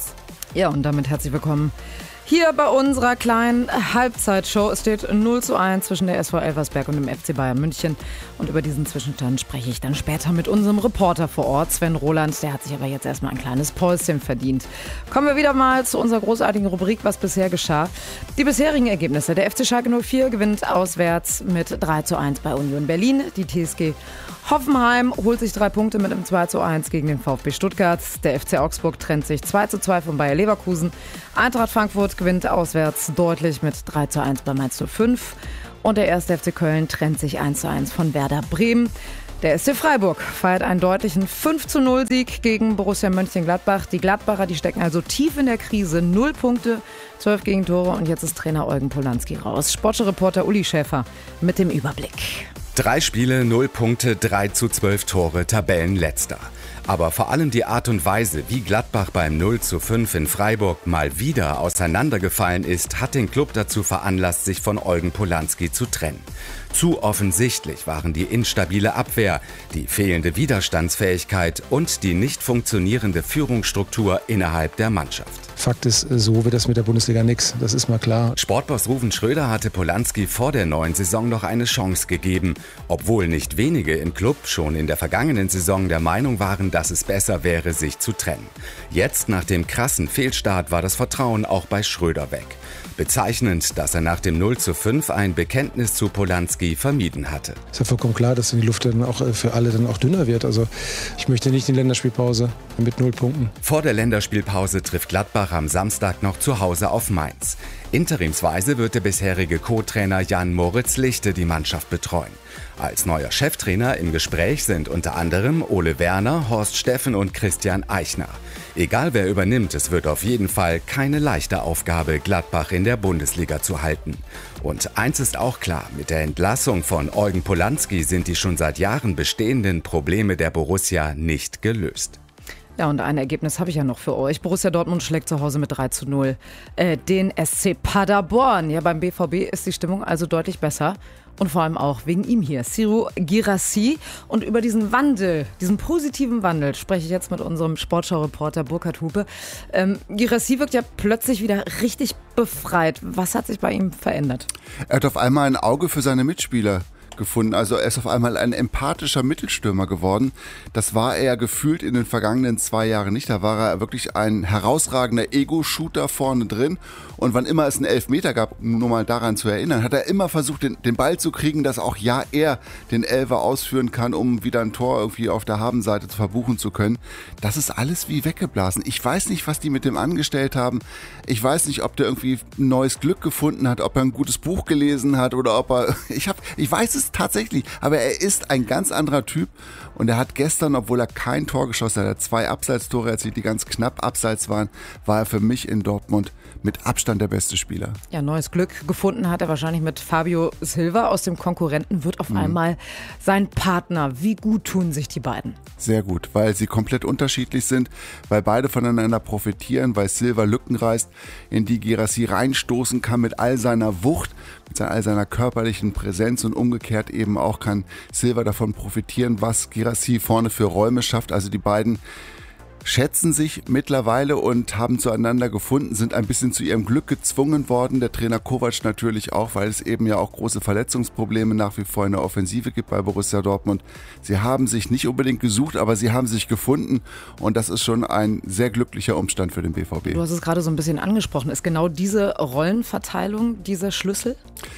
Ja, und damit herzlich willkommen hier bei unserer kleinen Halbzeitshow. Es steht null zu eins zwischen der S V Elversberg und dem F C Bayern München. Und über diesen Zwischenstand spreche ich dann später mit unserem Reporter vor Ort, Sven Roland. Der hat sich aber jetzt erstmal ein kleines Päuschen verdient. Kommen wir wieder mal zu unserer großartigen Rubrik, was bisher geschah. Die bisherigen Ergebnisse. Der F C Schalke null vier gewinnt auswärts mit drei zu eins bei Union Berlin. Die T S G Hoffenheim holt sich drei Punkte mit einem zwei zu eins gegen den VfB Stuttgart. Der F C Augsburg trennt sich zwei zu zwei von Bayer Leverkusen. Eintracht Frankfurt gewinnt auswärts deutlich mit drei zu eins bei Mainz null fünf. Und der erste F C Köln trennt sich eins zu eins von Werder Bremen. Der S C Freiburg feiert einen deutlichen fünf zu null Sieg gegen Borussia Mönchengladbach. Die Gladbacher, die stecken also tief in der Krise. Null Punkte, zwölf Gegentore und jetzt ist Trainer Eugen Polanski raus. Sportreporter Uli Schäfer mit dem Überblick. Drei Spiele, null Punkte, drei zu zwölf Tore, Tabellenletzter. Aber vor allem die Art und Weise, wie Gladbach beim null zu fünf in Freiburg mal wieder auseinandergefallen ist, hat den Club dazu veranlasst, sich von Eugen Polanski zu trennen. Zu offensichtlich waren die instabile Abwehr, die fehlende Widerstandsfähigkeit und die nicht funktionierende Führungsstruktur innerhalb der Mannschaft. Fakt ist, so wird das mit der Bundesliga nix. Das ist mal klar. Sportboss Ruven Schröder hatte Polanski vor der neuen Saison noch eine Chance gegeben, obwohl nicht wenige im Club schon in der vergangenen Saison der Meinung waren, dass es besser wäre, sich zu trennen. Jetzt, nach dem krassen Fehlstart, war das Vertrauen auch bei Schröder weg. Bezeichnend, dass er nach dem null zu fünf ein Bekenntnis zu Polanski vermieden hatte. Es ist ja vollkommen klar, dass die Luft dann auch für alle dann auch dünner wird. Also ich möchte nicht in die Länderspielpause mit null Punkten. Vor der Länderspielpause trifft Gladbach am Samstag noch zu Hause auf Mainz. Interimsweise wird der bisherige Co-Trainer Jan-Moritz Lichte die Mannschaft betreuen. Als neuer Cheftrainer im Gespräch sind unter anderem Ole Werner, Horst Steffen und Christian Eichner. Egal wer übernimmt, es wird auf jeden Fall keine leichte Aufgabe, Gladbach in der Bundesliga zu halten. Und eins ist auch klar, mit der Entlassung von Eugen Polanski sind die schon seit Jahren bestehenden Probleme der Borussia nicht gelöst. Ja, und ein Ergebnis habe ich ja noch für euch. Borussia Dortmund schlägt zu Hause mit drei zu null äh, den S C Paderborn. Ja, beim B V B ist die Stimmung also deutlich besser. Und vor allem auch wegen ihm hier, Serhou Guirassy. Und über diesen Wandel, diesen positiven Wandel, spreche ich jetzt mit unserem Sportschau-Reporter Burkhard Hupe. Ähm, Guirassy wirkt ja plötzlich wieder richtig befreit. Was hat sich bei ihm verändert? Er hat auf einmal ein Auge für seine Mitspieler gefunden. Also er ist auf einmal ein empathischer Mittelstürmer geworden. Das war er gefühlt in den vergangenen zwei Jahren nicht. Da war er wirklich ein herausragender Ego-Shooter vorne drin. Und wann immer es einen Elfmeter gab, um nur mal daran zu erinnern, hat er immer versucht, den, den Ball zu kriegen, dass auch ja er den Elfer ausführen kann, um wieder ein Tor irgendwie auf der Habenseite zu verbuchen zu können. Das ist alles wie weggeblasen. Ich weiß nicht, was die mit dem angestellt haben. Ich weiß nicht, ob der irgendwie ein neues Glück gefunden hat, ob er ein gutes Buch gelesen hat oder ob er... Ich, hab, ich weiß es tatsächlich, aber er ist ein ganz anderer Typ und er hat gestern, obwohl er kein Tor geschossen hat, er hat zwei Abseitstore erzielt, die ganz knapp abseits waren, war er für mich in Dortmund mit Abstand der beste Spieler. Ja, neues Glück gefunden hat er wahrscheinlich mit Fabio Silva aus dem Konkurrenten, wird auf mhm. einmal sein Partner. Wie gut tun sich die beiden? Sehr gut, weil sie komplett unterschiedlich sind, weil beide voneinander profitieren, weil Silva Lücken reißt, in die Guirassy reinstoßen kann mit all seiner Wucht, mit all seiner körperlichen Präsenz und umgekehrt eben auch kann Silva davon profitieren, was Guirassy vorne für Räume schafft. Also die beiden schätzen sich mittlerweile und haben zueinander gefunden, sind ein bisschen zu ihrem Glück gezwungen worden. Der Trainer Kovac natürlich auch, weil es eben ja auch große Verletzungsprobleme nach wie vor in der Offensive gibt bei Borussia Dortmund. Sie haben sich nicht unbedingt gesucht, aber sie haben sich gefunden und das ist schon ein sehr glücklicher Umstand für den B V B. Du hast es gerade so ein bisschen angesprochen. Ist genau diese Rollenverteilung dieser Schlüssel?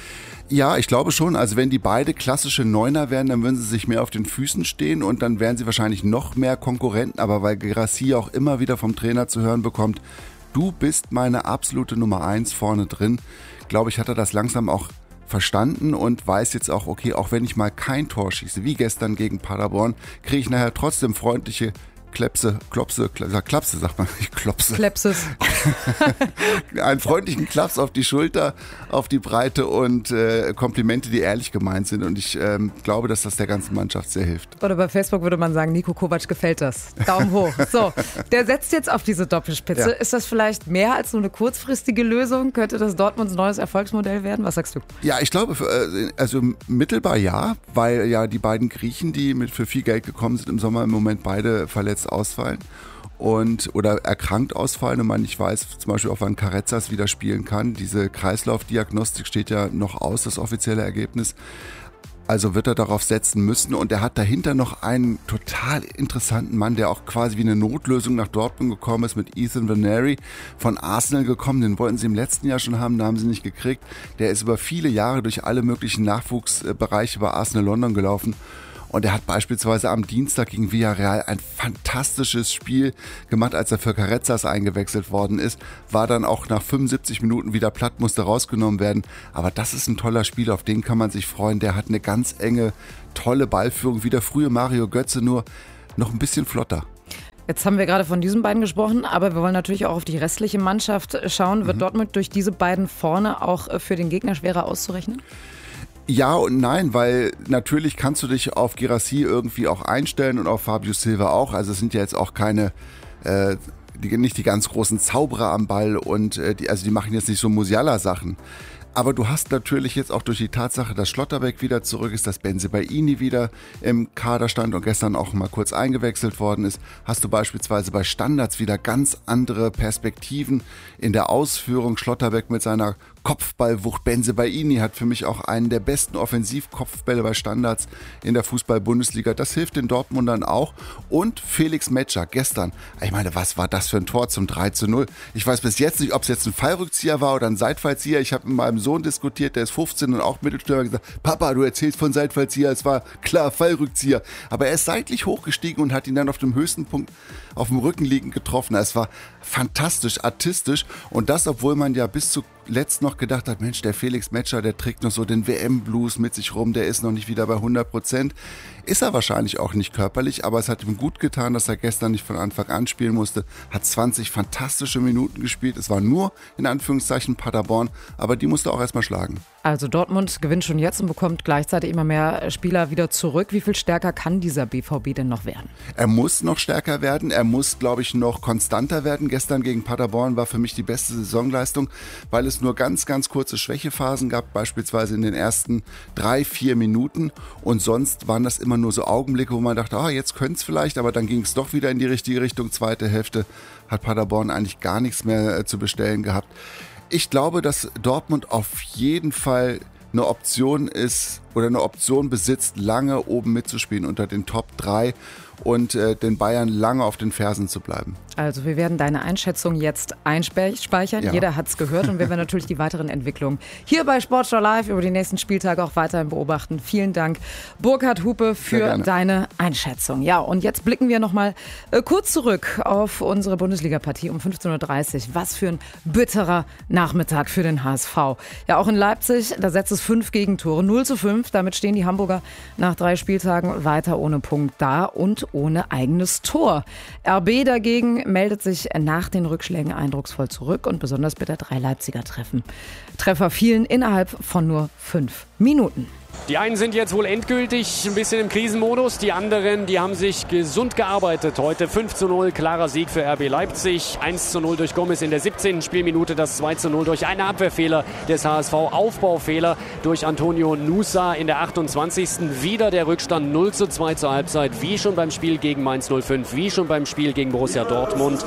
Ja, ich glaube schon. Also wenn die beide klassische Neuner wären, dann würden sie sich mehr auf den Füßen stehen und dann wären sie wahrscheinlich noch mehr Konkurrenten. Aber weil Guirassy auch immer wieder vom Trainer zu hören bekommt, du bist meine absolute Nummer eins vorne drin, glaube ich, hat er das langsam auch verstanden und weiß jetzt auch, okay, auch wenn ich mal kein Tor schieße, wie gestern gegen Paderborn, kriege ich nachher trotzdem freundliche Klepse, Klopse, Klapse, sagt man nicht, Klopse. Klepses. Einen freundlichen Klaps auf die Schulter, auf die Breite und äh, Komplimente, die ehrlich gemeint sind. Und ich ähm, glaube, dass das der ganzen Mannschaft sehr hilft. Oder bei Facebook würde man sagen, Niko Kovac gefällt das. Daumen hoch. So, der setzt jetzt auf diese Doppelspitze. Ja. Ist das vielleicht mehr als nur eine kurzfristige Lösung? Könnte das Dortmunds neues Erfolgsmodell werden? Was sagst du? Ja, ich glaube, also mittelbar ja, weil ja die beiden Griechen, die mit für viel Geld gekommen sind, im Sommer im Moment beide verletzt ausfallen. und oder erkrankt ausfallen und man nicht weiß, zum Beispiel, ob man Carrezzas wieder spielen kann. Diese Kreislaufdiagnostik steht ja noch aus, das offizielle Ergebnis. Also wird er darauf setzen müssen und er hat dahinter noch einen total interessanten Mann, der auch quasi wie eine Notlösung nach Dortmund gekommen ist, mit Ethan Nwaneri von Arsenal gekommen. Den wollten sie im letzten Jahr schon haben, da haben sie nicht gekriegt. Der ist über viele Jahre durch alle möglichen Nachwuchsbereiche bei Arsenal London gelaufen. Und er hat beispielsweise am Dienstag gegen Villarreal ein fantastisches Spiel gemacht, als er für Carrezzas eingewechselt worden ist. War dann auch nach fünfundsiebzig Minuten wieder platt, musste rausgenommen werden. Aber das ist ein toller Spieler, auf den kann man sich freuen. Der hat eine ganz enge, tolle Ballführung, wie der frühe Mario Götze, nur noch ein bisschen flotter. Jetzt haben wir gerade von diesen beiden gesprochen, aber wir wollen natürlich auch auf die restliche Mannschaft schauen. Wird mhm. Dortmund durch diese beiden vorne auch für den Gegner schwerer auszurechnen? Ja und nein, weil natürlich kannst du dich auf Guirassy irgendwie auch einstellen und auf Fabio Silva auch. Also es sind ja jetzt auch keine, äh, die, nicht die ganz großen Zauberer am Ball und äh, die, also die machen jetzt nicht so Musiala-Sachen. Aber du hast natürlich jetzt auch durch die Tatsache, dass Schlotterbeck wieder zurück ist, dass Bensebaini wieder im Kader stand und gestern auch mal kurz eingewechselt worden ist, hast du beispielsweise bei Standards wieder ganz andere Perspektiven in der Ausführung. Schlotterbeck mit seiner Kopfballwucht. Bensebaini hat für mich auch einen der besten Offensivkopfbälle bei Standards in der Fußball-Bundesliga. Das hilft den Dortmundern auch. Und Felix Metscher gestern. Ich meine, was war das für ein Tor zum drei zu null? Ich weiß bis jetzt nicht, ob es jetzt ein Fallrückzieher war oder ein Seitfallzieher. Ich habe mit meinem Sohn diskutiert, der ist fünfzehn und auch Mittelstürmer, gesagt, Papa, du erzählst von Seitfallzieher, es war klar Fallrückzieher. Aber er ist seitlich hochgestiegen und hat ihn dann auf dem höchsten Punkt auf dem Rücken liegend getroffen. Es war fantastisch, artistisch und das, obwohl man ja bis zuletzt noch gedacht hat, Mensch, der Felix Metscher, der trägt noch so den W M-Blues mit sich rum, der ist noch nicht wieder bei hundert Prozent. Ist er wahrscheinlich auch nicht körperlich, aber es hat ihm gut getan, dass er gestern nicht von Anfang an spielen musste. Hat zwanzig fantastische Minuten gespielt. Es war nur, in Anführungszeichen, Paderborn, aber die musste auch erstmal schlagen. Also Dortmund gewinnt schon jetzt und bekommt gleichzeitig immer mehr Spieler wieder zurück. Wie viel stärker kann dieser B V B denn noch werden? Er muss noch stärker werden. Er muss, glaube ich, noch konstanter werden. Gestern gegen Paderborn war für mich die beste Saisonleistung, weil es nur ganz, ganz kurze Schwächephasen gab, beispielsweise in den ersten drei, vier Minuten. Und sonst waren das immer nur so Augenblicke, wo man dachte, ah, jetzt könnte es vielleicht, aber dann ging es doch wieder in die richtige Richtung. Zweite Hälfte hat Paderborn eigentlich gar nichts mehr äh, zu bestellen gehabt. Ich glaube, dass Dortmund auf jeden Fall eine Option ist oder eine Option besitzt, lange oben mitzuspielen unter den Top drei und äh, den Bayern lange auf den Fersen zu bleiben. Also wir werden deine Einschätzung jetzt einspeichern. Ja. Jeder hat es gehört und wir werden natürlich die weiteren Entwicklungen hier bei Sportschau Live über die nächsten Spieltage auch weiterhin beobachten. Vielen Dank, Burkhard Hupe, für deine Einschätzung. Ja, und jetzt blicken wir nochmal äh, kurz zurück auf unsere Bundesliga-Partie um fünfzehn Uhr dreißig. Was für ein bitterer Nachmittag für den H S V. Ja, auch in Leipzig, da setzt es fünf Gegentore, null zu fünf. Damit stehen die Hamburger nach drei Spieltagen weiter ohne Punkt da und ohne eigenes Tor. R B dagegen meldet sich nach den Rückschlägen eindrucksvoll zurück und besonders bitter drei Leipziger Treffen. Treffer fielen innerhalb von nur fünf Minuten. Die einen sind jetzt wohl endgültig ein bisschen im Krisenmodus, die anderen, die haben sich gesund gearbeitet. Heute fünf zu null, klarer Sieg für R B Leipzig, eins zu null durch Gomez in der siebzehnten Spielminute, das zwei zu null durch einen Abwehrfehler des H S V, Aufbaufehler durch Antonio Nusa in der achtundzwanzigsten Wieder der Rückstand null zu zwei zur Halbzeit, wie schon beim Spiel gegen Mainz null fünf, wie schon beim Spiel gegen Borussia Dortmund.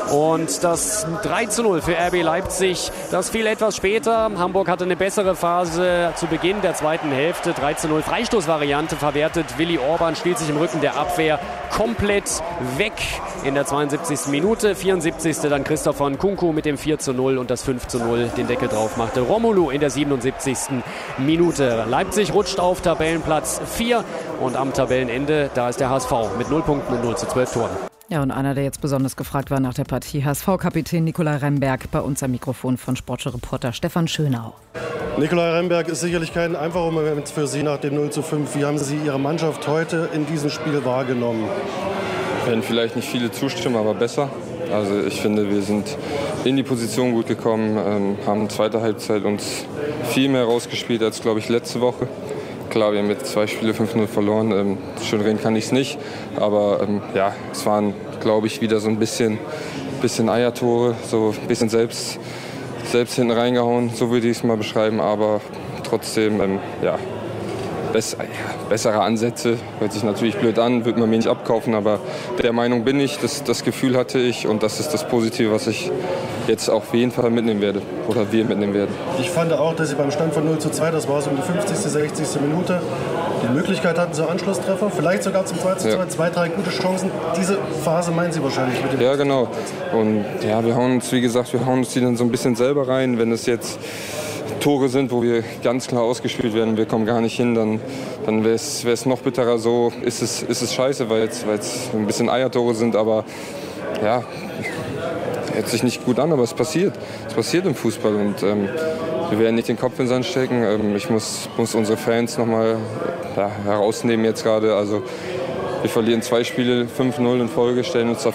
Und das drei zu null für R B Leipzig, das fiel etwas später. Hamburg hatte eine bessere Phase zu Beginn der zweiten Hälfte. drei zu null Freistoßvariante verwertet. Willi Orban spielt sich im Rücken der Abwehr komplett weg in der zweiundsiebzigsten Minute. vierundsiebzigste dann Christopher Nkunku mit dem vier zu null und das fünf zu null den Deckel drauf machte Romelu in der siebenundsiebzigsten Minute. Leipzig rutscht auf Tabellenplatz vier und am Tabellenende, da ist der H S V mit null Punkten und null zu zwölf Toren. Ja, und einer, der jetzt besonders gefragt war nach der Partie, H S V-Kapitän Nicolai Remberg, bei uns am Mikrofon von Sportschau-Reporter Stefan Schönau. Nicolai Remberg ist sicherlich kein einfacher Moment für Sie nach dem null zu fünf. Wie haben Sie Ihre Mannschaft heute in diesem Spiel wahrgenommen? Werden vielleicht nicht viele zustimmen, aber besser. Also ich finde, wir sind in die Position gut gekommen, ähm, haben zweite Halbzeit uns viel mehr rausgespielt als, glaube ich, letzte Woche. Klar, wir haben jetzt zwei Spiele fünf null verloren. Ähm, schön reden kann ich es nicht. Aber ähm, ja, es waren, glaube ich, wieder so ein bisschen, bisschen Eiertore, so ein bisschen selbst, selbst hinten reingehauen, so würde ich es mal beschreiben. Aber trotzdem, ähm, ja, bess- ja, bessere Ansätze. Hört sich natürlich blöd an, wird man mir nicht abkaufen, aber der Meinung bin ich, das, das Gefühl hatte ich und das ist das Positive, was ich jetzt auf jeden Fall mitnehmen werde oder wir mitnehmen werden. Ich fand auch, dass sie beim Stand von null zu zwei, das war so um die fünfzigste, sechzigste Minute, die Möglichkeit hatten zur Anschlusstreffer, vielleicht sogar zum zwei zu zwei, ja. zwei, drei gute Chancen. Diese Phase meinen Sie wahrscheinlich mit dem. Ja, genau. Und ja, wir hauen uns, wie gesagt, wir hauen uns die dann so ein bisschen selber rein. Wenn es jetzt Tore sind, wo wir ganz klar ausgespielt werden, wir kommen gar nicht hin, dann, dann wäre es noch bitterer. So ist es, ist es scheiße, weil es ein bisschen Eiertore sind, aber ja, hört sich nicht gut an, aber es passiert. Es passiert im Fußball und ähm, wir werden nicht den Kopf in den Sand stecken. Ähm, ich muss, muss unsere Fans noch mal ja, herausnehmen jetzt gerade. Also wir verlieren zwei Spiele, fünf null in Folge, stellen uns da